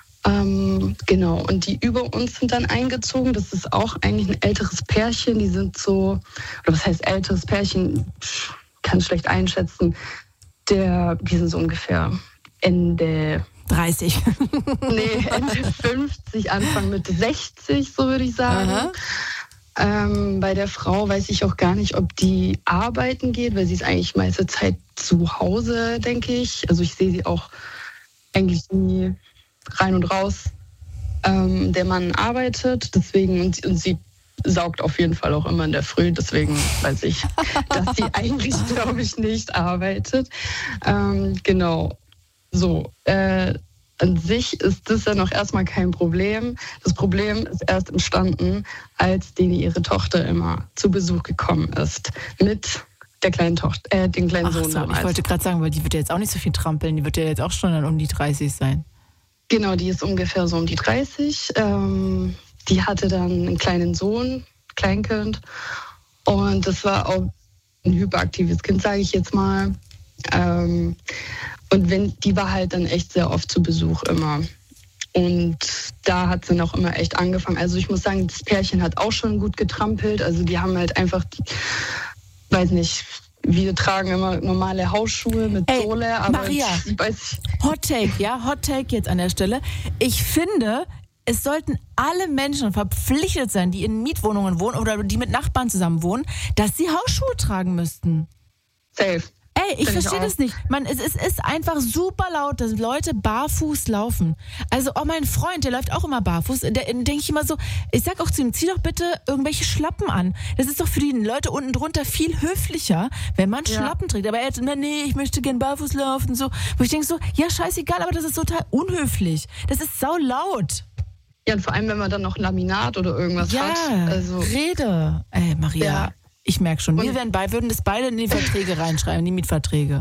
Ähm, genau, und die über uns sind dann eingezogen. Das ist auch eigentlich ein älteres Pärchen. Die sind so, oder was heißt älteres Pärchen? Kann schlecht einschätzen. Der, die sind so ungefähr Ende, dreißig. nee, Ende fünfzig, Anfang Mitte sechzig, so würde ich sagen. Aha. Ähm, bei der Frau weiß ich auch gar nicht, ob die arbeiten geht, weil sie ist eigentlich meiste Zeit zu Hause, denke ich. Also ich sehe sie auch eigentlich nie rein und raus. Ähm, der Mann arbeitet, deswegen und, und sie saugt auf jeden Fall auch immer in der Früh, deswegen weiß ich, dass sie eigentlich, glaube ich, nicht arbeitet. Ähm, genau, so. Äh, an sich ist das ja noch erstmal kein Problem. Das Problem ist erst entstanden, als denen ihre Tochter immer zu Besuch gekommen ist mit der kleinen Tochter, äh, den kleinen Ach Sohn so, ich damals. wollte gerade sagen, weil die wird ja jetzt auch nicht so viel trampeln. Die wird ja jetzt auch schon dann um die dreißig sein. Genau, die ist ungefähr so um die dreißig. Ähm, die hatte dann einen kleinen Sohn, Kleinkind. Und das war auch ein hyperaktives Kind, sage ich jetzt mal. Ähm, und wenn, die war halt dann echt sehr oft zu Besuch immer. Und da hat sie noch immer echt angefangen. Also ich muss sagen, das Pärchen hat auch schon gut getrampelt. Also die haben halt einfach, die, weiß nicht, wir tragen immer normale Hausschuhe mit Ey, Sohle. Aber Maria. ich weiß nicht. Hot Take, ja, Hot Take jetzt an der Stelle. Ich finde, es sollten alle Menschen verpflichtet sein, die in Mietwohnungen wohnen oder die mit Nachbarn zusammen wohnen, dass sie Hausschuhe tragen müssten. Safe. Ey, ich Find ich verstehe auch. das nicht. Man, es, es ist einfach super laut, dass Leute barfuß laufen. Also auch mein Freund, der läuft auch immer barfuß. Da denke ich immer so, ich sag auch zu ihm, zieh doch bitte irgendwelche Schlappen an. Das ist doch für die Leute unten drunter viel höflicher, wenn man Ja. Schlappen trägt. Aber er hat, nee, nee, ich möchte gern barfuß laufen. So. Wo ich denke so, ja scheißegal, aber das ist total unhöflich. Das ist sau laut. Ja, und vor allem, wenn man dann noch Laminat oder irgendwas Ja, hat. Also, Rede. Ey, Maria, Ja. ich merke schon, wir Und- werden bei, würden das beide in die Verträge reinschreiben, in die Mietverträge.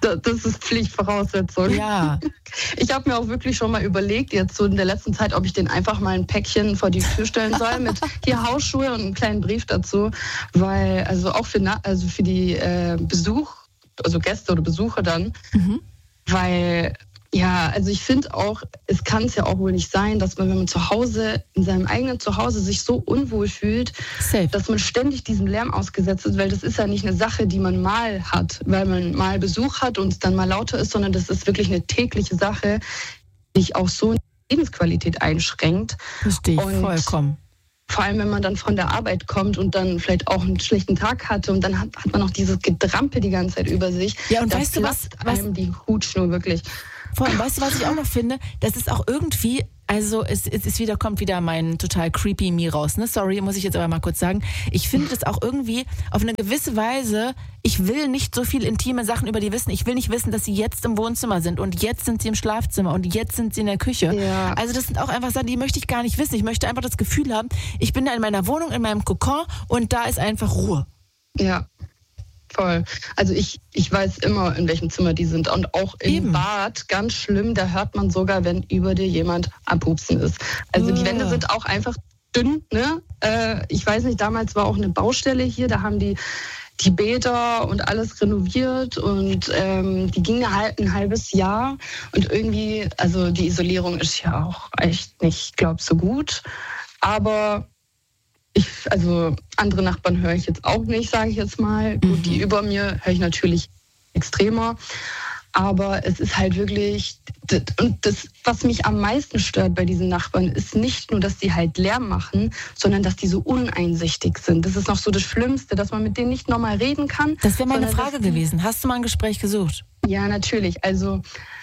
Das ist Pflichtvoraussetzung. Ja. Ich habe mir auch wirklich schon mal überlegt, jetzt so in der letzten Zeit, ob ich den einfach mal ein Päckchen vor die Tür stellen soll mit hier Hausschuhe und einen kleinen Brief dazu, weil also auch für, also für die äh, Besuch, also Gäste oder Besucher dann, mhm. weil ja, also ich finde auch, es kann es ja auch wohl nicht sein, dass man, wenn man zu Hause, in seinem eigenen Zuhause sich so unwohl fühlt, Safe. dass man ständig diesem Lärm ausgesetzt ist, weil das ist ja nicht eine Sache, die man mal hat, weil man mal Besuch hat und es dann mal lauter ist, sondern das ist wirklich eine tägliche Sache, die sich auch so in die Lebensqualität einschränkt. Verstehe ich vollkommen. Vor allem, wenn man dann von der Arbeit kommt und dann vielleicht auch einen schlechten Tag hatte und dann hat, hat man noch dieses Gedrampel die ganze Zeit über sich. Ja, und da weißt du was? einem die Hutschnur wirklich. Vor allem, weißt du, was ich auch noch finde? Das ist auch irgendwie, also es, es ist wieder, kommt wieder mein total creepy Me raus, ne? Sorry, muss ich jetzt aber mal kurz sagen. Ich finde das auch irgendwie auf eine gewisse Weise, ich will nicht so viel intime Sachen über die wissen. Ich will nicht wissen, dass sie jetzt im Wohnzimmer sind und jetzt sind sie im Schlafzimmer und jetzt sind sie in der Küche. Ja. Also das sind auch einfach Sachen, die möchte ich gar nicht wissen. Ich möchte einfach das Gefühl haben, ich bin da in meiner Wohnung, in meinem Kokon und da ist einfach Ruhe. Ja. Voll. Also ich, ich weiß immer, in welchem Zimmer die sind. Und auch im Eben. Bad, ganz schlimm, da hört man sogar, wenn über dir jemand am Pupsen ist. Also oh. die Wände sind auch einfach dünn. Ne? Äh, ich weiß nicht, damals war auch eine Baustelle hier, da haben die die Bäder und alles renoviert und ähm, die ging halt ein halbes Jahr. Und irgendwie, also die Isolierung ist ja auch echt nicht, glaube ich, so gut. Aber Ich, also andere Nachbarn höre ich jetzt auch nicht, sage ich jetzt mal. Mhm. Gut, die über mir höre ich natürlich extremer. Aber es ist halt wirklich, und das, was mich am meisten stört bei diesen Nachbarn, ist nicht nur, dass die halt Lärm machen, sondern dass die so uneinsichtig sind. Das ist noch so das Schlimmste, dass man mit denen nicht normal reden kann. Das wäre meine Frage gewesen. Hast du mal ein Gespräch gesucht? Ja, natürlich. Also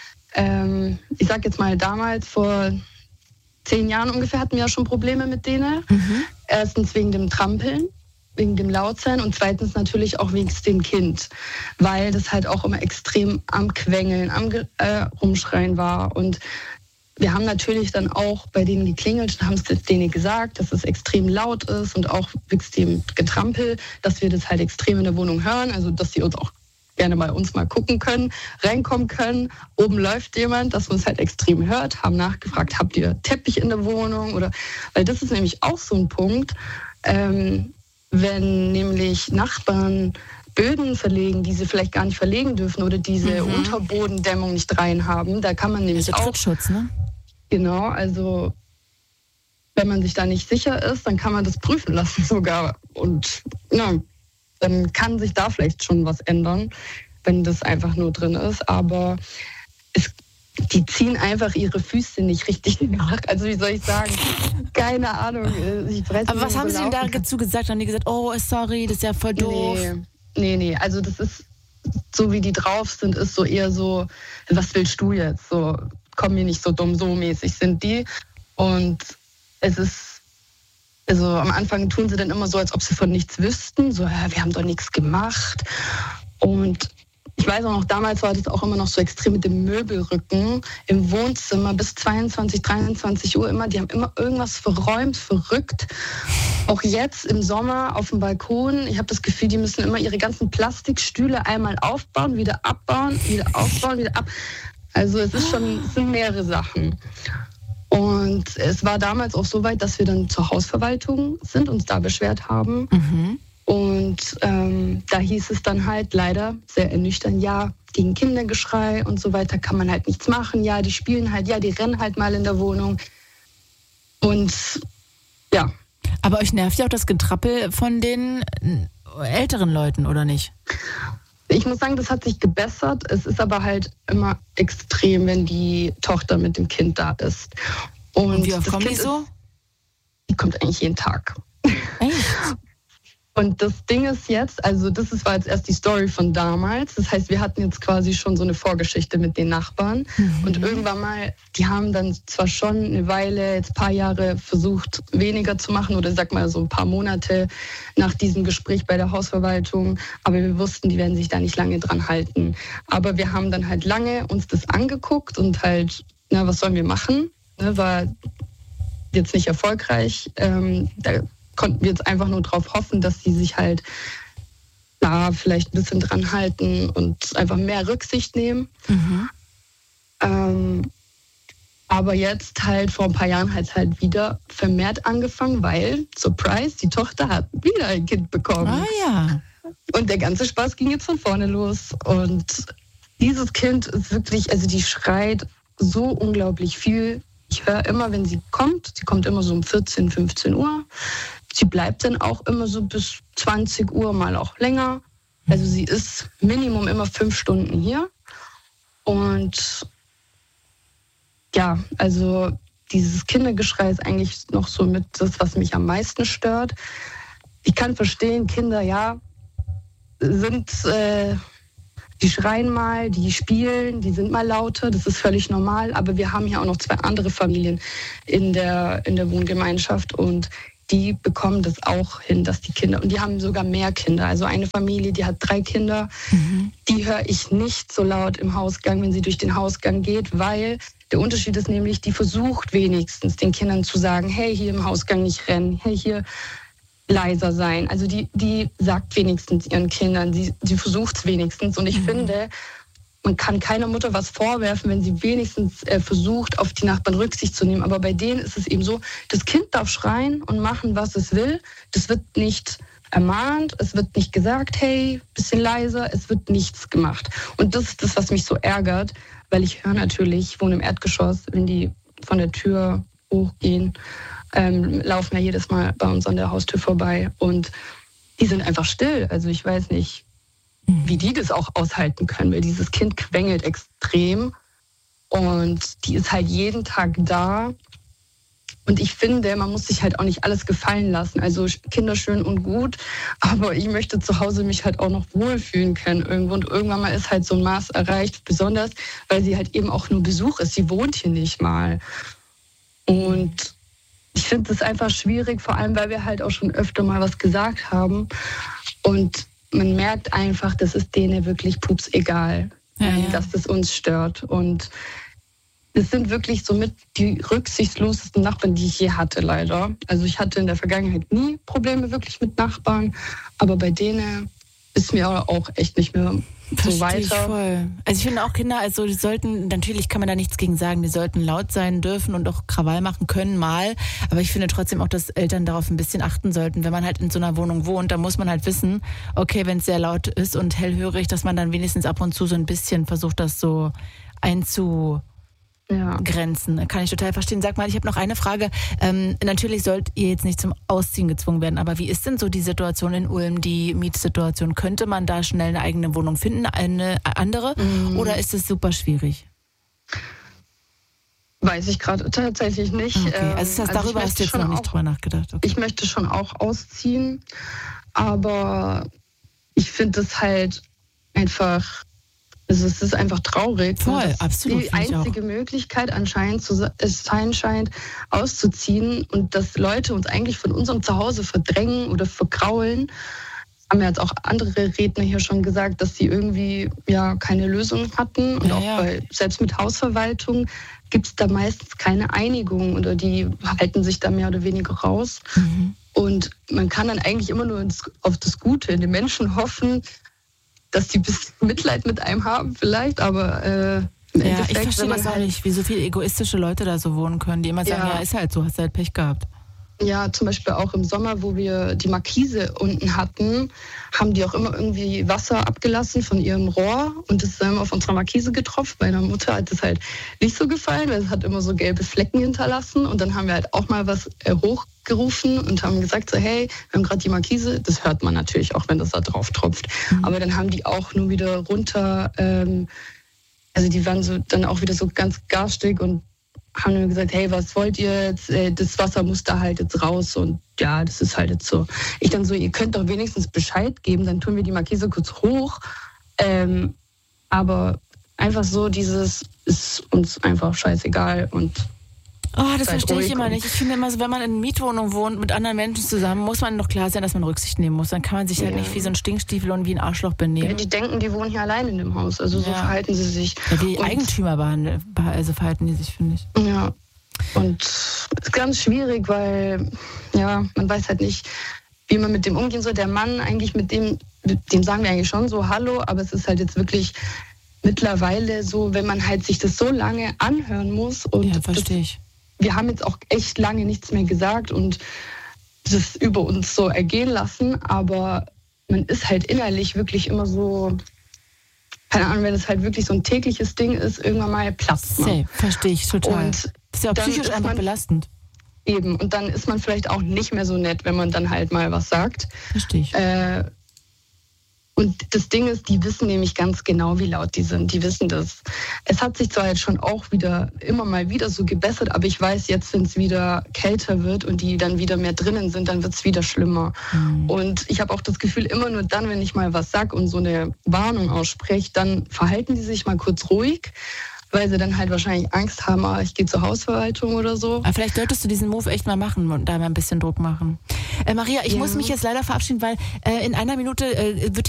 ähm, ich sag jetzt mal, damals vor zehn Jahren ungefähr hatten wir ja schon Probleme mit denen. Mhm. Erstens wegen dem Trampeln, wegen dem Lautsein und zweitens natürlich auch wegen dem Kind, weil das halt auch immer extrem am Quengeln, am äh, Rumschreien war. Und wir haben natürlich dann auch bei denen geklingelt und haben es denen gesagt, dass es extrem laut ist und auch wegen dem Getrampel, dass wir das halt extrem in der Wohnung hören, also dass sie uns auch gerne mal uns mal gucken können, reinkommen können. Oben läuft jemand, dass man es halt extrem hört, haben nachgefragt, habt ihr Teppich in der Wohnung? Oder, weil das ist nämlich auch so ein Punkt, ähm, wenn nämlich Nachbarn Böden verlegen, die sie vielleicht gar nicht verlegen dürfen oder diese mhm. Unterbodendämmung nicht rein haben, da kann man nämlich also auch... Trittschutz, ne? Genau, also wenn man sich da nicht sicher ist, dann kann man das prüfen lassen sogar. Und ja, dann kann sich da vielleicht schon was ändern, wenn das einfach nur drin ist. Aber es, die ziehen einfach ihre Füße nicht richtig nach. Also wie soll ich sagen? Keine Ahnung. Ich weiß Aber nicht, was haben sie denn dazu gesagt? Haben die gesagt, oh, sorry, das ist ja voll doof? Nee, nee, nee. Also das ist, so wie die drauf sind, ist so eher so, was willst du jetzt? So, komm mir nicht so dumm, so mäßig sind die. Und es ist, also am Anfang tun sie dann immer so, als ob sie von nichts wüssten. So, ja, wir haben doch nichts gemacht. Und ich weiß auch noch, damals war das auch immer noch so extrem mit dem Möbelrücken im Wohnzimmer bis zweiundzwanzig, dreiundzwanzig Uhr immer. Die haben immer irgendwas verräumt, verrückt. Auch jetzt im Sommer auf dem Balkon. Ich habe das Gefühl, die müssen immer ihre ganzen Plastikstühle einmal aufbauen, wieder abbauen, wieder aufbauen, wieder ab. Also es ist schon, es sind mehrere Sachen. Und es war damals auch so weit, dass wir dann zur Hausverwaltung sind, uns da beschwert haben. Mhm. Und ähm, da hieß es dann halt leider sehr ernüchternd, ja, gegen Kindergeschrei und so weiter kann man halt nichts machen. Ja, die spielen halt, ja, die rennen halt mal in der Wohnung. Und ja. Aber euch nervt ja auch das Getrappel von den älteren Leuten, oder nicht? Ich muss sagen, das hat sich gebessert. Es ist aber halt immer extrem, wenn die Tochter mit dem Kind da ist. Und, Und wie oft kommen die so? Ist, die kommt eigentlich jeden Tag. Echt? Und das Ding ist jetzt, also das ist, war jetzt erst die Story von damals. Das heißt, wir hatten jetzt quasi schon so eine Vorgeschichte mit den Nachbarn. Mhm. Und irgendwann mal, die haben dann zwar schon eine Weile, jetzt ein paar Jahre versucht, weniger zu machen oder sag mal so ein paar Monate nach diesem Gespräch bei der Hausverwaltung. Aber wir wussten, die werden sich da nicht lange dran halten. Aber wir haben dann halt lange uns das angeguckt und halt, na, was sollen wir machen? Ne, war jetzt nicht erfolgreich. Ähm, da konnten wir jetzt einfach nur darauf hoffen, dass sie sich halt ja, vielleicht ein bisschen dran halten und einfach mehr Rücksicht nehmen. Mhm. Ähm, aber jetzt halt vor ein paar Jahren hat es halt wieder vermehrt angefangen, weil, Surprise, die Tochter hat wieder ein Kind bekommen. Ah ja. Und der ganze Spaß ging jetzt von vorne los. Und dieses Kind ist wirklich, also die schreit so unglaublich viel. Ich höre immer, wenn sie kommt, sie kommt immer so um vierzehn, fünfzehn Uhr. Sie bleibt dann auch immer so bis zwanzig Uhr, mal auch länger. Also sie ist Minimum immer fünf Stunden hier. Und ja, also dieses Kindergeschrei ist eigentlich noch so mit das, was mich am meisten stört. Ich kann verstehen, Kinder, ja, sind, äh, die schreien mal, die spielen, die sind mal lauter, das ist völlig normal. Aber wir haben hier auch noch zwei andere Familien in der, in der Wohngemeinschaft und die bekommen das auch hin, dass die Kinder, und die haben sogar mehr Kinder. Also eine Familie, die hat drei Kinder, mhm. die höre ich nicht so laut im Hausgang, wenn sie durch den Hausgang geht, weil der Unterschied ist nämlich, die versucht wenigstens den Kindern zu sagen, hey, hier im Hausgang nicht rennen, hey, hier leiser sein. Also die, die sagt wenigstens ihren Kindern, sie, sie versucht es wenigstens. Und ich mhm. finde, man kann keiner Mutter was vorwerfen, wenn sie wenigstens äh, versucht, auf die Nachbarn Rücksicht zu nehmen. Aber bei denen ist es eben so, das Kind darf schreien und machen, was es will. Das wird nicht ermahnt, es wird nicht gesagt, hey, bisschen leiser, es wird nichts gemacht. Und das ist das, was mich so ärgert, weil ich höre natürlich, ich wohne im Erdgeschoss, wenn die von der Tür hochgehen, ähm, laufen ja jedes Mal bei uns an der Haustür vorbei und die sind einfach still. Also ich weiß nicht, wie die das auch aushalten können, weil dieses Kind quengelt extrem und die ist halt jeden Tag da. Und ich finde, man muss sich halt auch nicht alles gefallen lassen. Also Kinder schön und gut, aber ich möchte zu Hause mich halt auch noch wohlfühlen können irgendwo. Und irgendwann mal ist halt so ein Maß erreicht, besonders, weil sie halt eben auch nur Besuch ist. Sie wohnt hier nicht mal. Und ich finde es einfach schwierig, vor allem, weil wir halt auch schon öfter mal was gesagt haben. Und man merkt einfach, das ist denen wirklich pups egal, ja, ja. dass das uns stört. Und es sind wirklich somit die rücksichtslosesten Nachbarn, die ich je hatte, leider. Also ich hatte in der Vergangenheit nie Probleme wirklich mit Nachbarn, aber bei denen ist mir auch echt nicht mehr so weiter. Ich voll. Also ich finde auch Kinder, also die sollten, natürlich kann man da nichts gegen sagen, die sollten laut sein dürfen und auch Krawall machen können mal, aber ich finde trotzdem auch, dass Eltern darauf ein bisschen achten sollten, wenn man halt in so einer Wohnung wohnt, da muss man halt wissen, okay, wenn es sehr laut ist und hellhörig, dass man dann wenigstens ab und zu so ein bisschen versucht, das so einzu Ja. Grenzen. Kann ich total verstehen. Sag mal, ich habe noch eine Frage. Ähm, natürlich sollt ihr jetzt nicht zum Ausziehen gezwungen werden, aber wie ist denn so die Situation in Ulm, die Mietsituation? Könnte man da schnell eine eigene Wohnung finden, eine andere, mm. oder ist es super schwierig? Weiß ich gerade tatsächlich nicht. Okay. Also, das heißt, darüber also hast du jetzt noch nicht auch, drüber nachgedacht. Okay. Ich möchte schon auch ausziehen, aber ich finde es halt einfach... Also es ist einfach traurig. Voll, dass absolut. Die einzige Möglichkeit anscheinend zu, es sein scheint, auszuziehen und dass Leute uns eigentlich von unserem Zuhause verdrängen oder vergraulen. Haben ja jetzt auch andere Redner hier schon gesagt, dass sie irgendwie ja keine Lösung hatten. Und ja, auch ja. bei, selbst mit Hausverwaltung gibt es da meistens keine Einigung oder die halten sich da mehr oder weniger raus. Mhm. Und man kann dann eigentlich immer nur ins, auf das Gute in den Menschen hoffen, dass die ein bisschen Mitleid mit einem haben vielleicht, aber äh, im ja, Endeffekt... ich verstehe das auch nicht, wie so viele egoistische Leute da so wohnen können, die immer sagen, ja, ja ist halt so, hast halt Pech gehabt. Ja, zum Beispiel auch im Sommer, wo wir die Markise unten hatten, haben die auch immer irgendwie Wasser abgelassen von ihrem Rohr und das ist dann auf unserer Markise getropft. Meiner Mutter hat das halt nicht so gefallen, weil es hat immer so gelbe Flecken hinterlassen und dann haben wir halt auch mal was äh, hochgerufen und haben gesagt so, hey, wir haben gerade die Markise, das hört man natürlich auch, wenn das da drauf tropft. Mhm. Aber dann haben die auch nur wieder runter, ähm, also die waren so dann auch wieder so ganz garstig und haben wir gesagt, hey, was wollt ihr jetzt? Das Wasser muss da halt jetzt raus und ja, das ist halt jetzt so. Ich dann so, ihr könnt doch wenigstens Bescheid geben, dann tun wir die Markise kurz hoch. Ähm, aber einfach so dieses ist uns einfach scheißegal und oh, das verstehe ich immer nicht. Ich finde immer so, wenn man in einer Mietwohnung wohnt mit anderen Menschen zusammen, muss man doch klar sein, dass man Rücksicht nehmen muss. Dann kann man sich halt ja. nicht wie so ein Stinkstiefel und wie ein Arschloch benehmen. Ja, die denken, die wohnen hier allein in dem Haus. Also so ja. verhalten sie sich. Ja, die und Eigentümer behandeln, also verhalten die sich, finde ich. Ja, und es ist ganz schwierig, weil ja, man weiß halt nicht, wie man mit dem umgehen soll. Der Mann eigentlich mit dem, mit dem sagen wir eigentlich schon so Hallo, aber es ist halt jetzt wirklich mittlerweile so, wenn man halt sich das so lange anhören muss. Und ja, verstehe ich. Das, wir haben jetzt auch echt lange nichts mehr gesagt und das über uns so ergehen lassen, aber man ist halt innerlich wirklich immer so, keine Ahnung, wenn es halt wirklich so ein tägliches Ding ist, irgendwann mal platzt man. Safe, verstehe ich total. Und das ist ja auch psychisch einfach man, belastend. Eben, und dann ist man vielleicht auch nicht mehr so nett, wenn man dann halt mal was sagt. Verstehe ich. Äh, und das Ding ist, die wissen nämlich ganz genau, wie laut die sind. Die wissen das. Es hat sich zwar jetzt schon auch wieder, immer mal wieder so gebessert, aber ich weiß, jetzt, wenn es wieder kälter wird und die dann wieder mehr drinnen sind, dann wird es wieder schlimmer. Mhm. Und ich habe auch das Gefühl, immer nur dann, wenn ich mal was sage und so eine Warnung ausspreche, dann verhalten die sich mal kurz ruhig, weil sie dann halt wahrscheinlich Angst haben, ah, ich gehe zur Hausverwaltung oder so. Aber vielleicht solltest du diesen Move echt mal machen und da mal ein bisschen Druck machen. Äh, Maria, ich ja. muss mich jetzt leider verabschieden, weil äh, in einer Minute äh, wird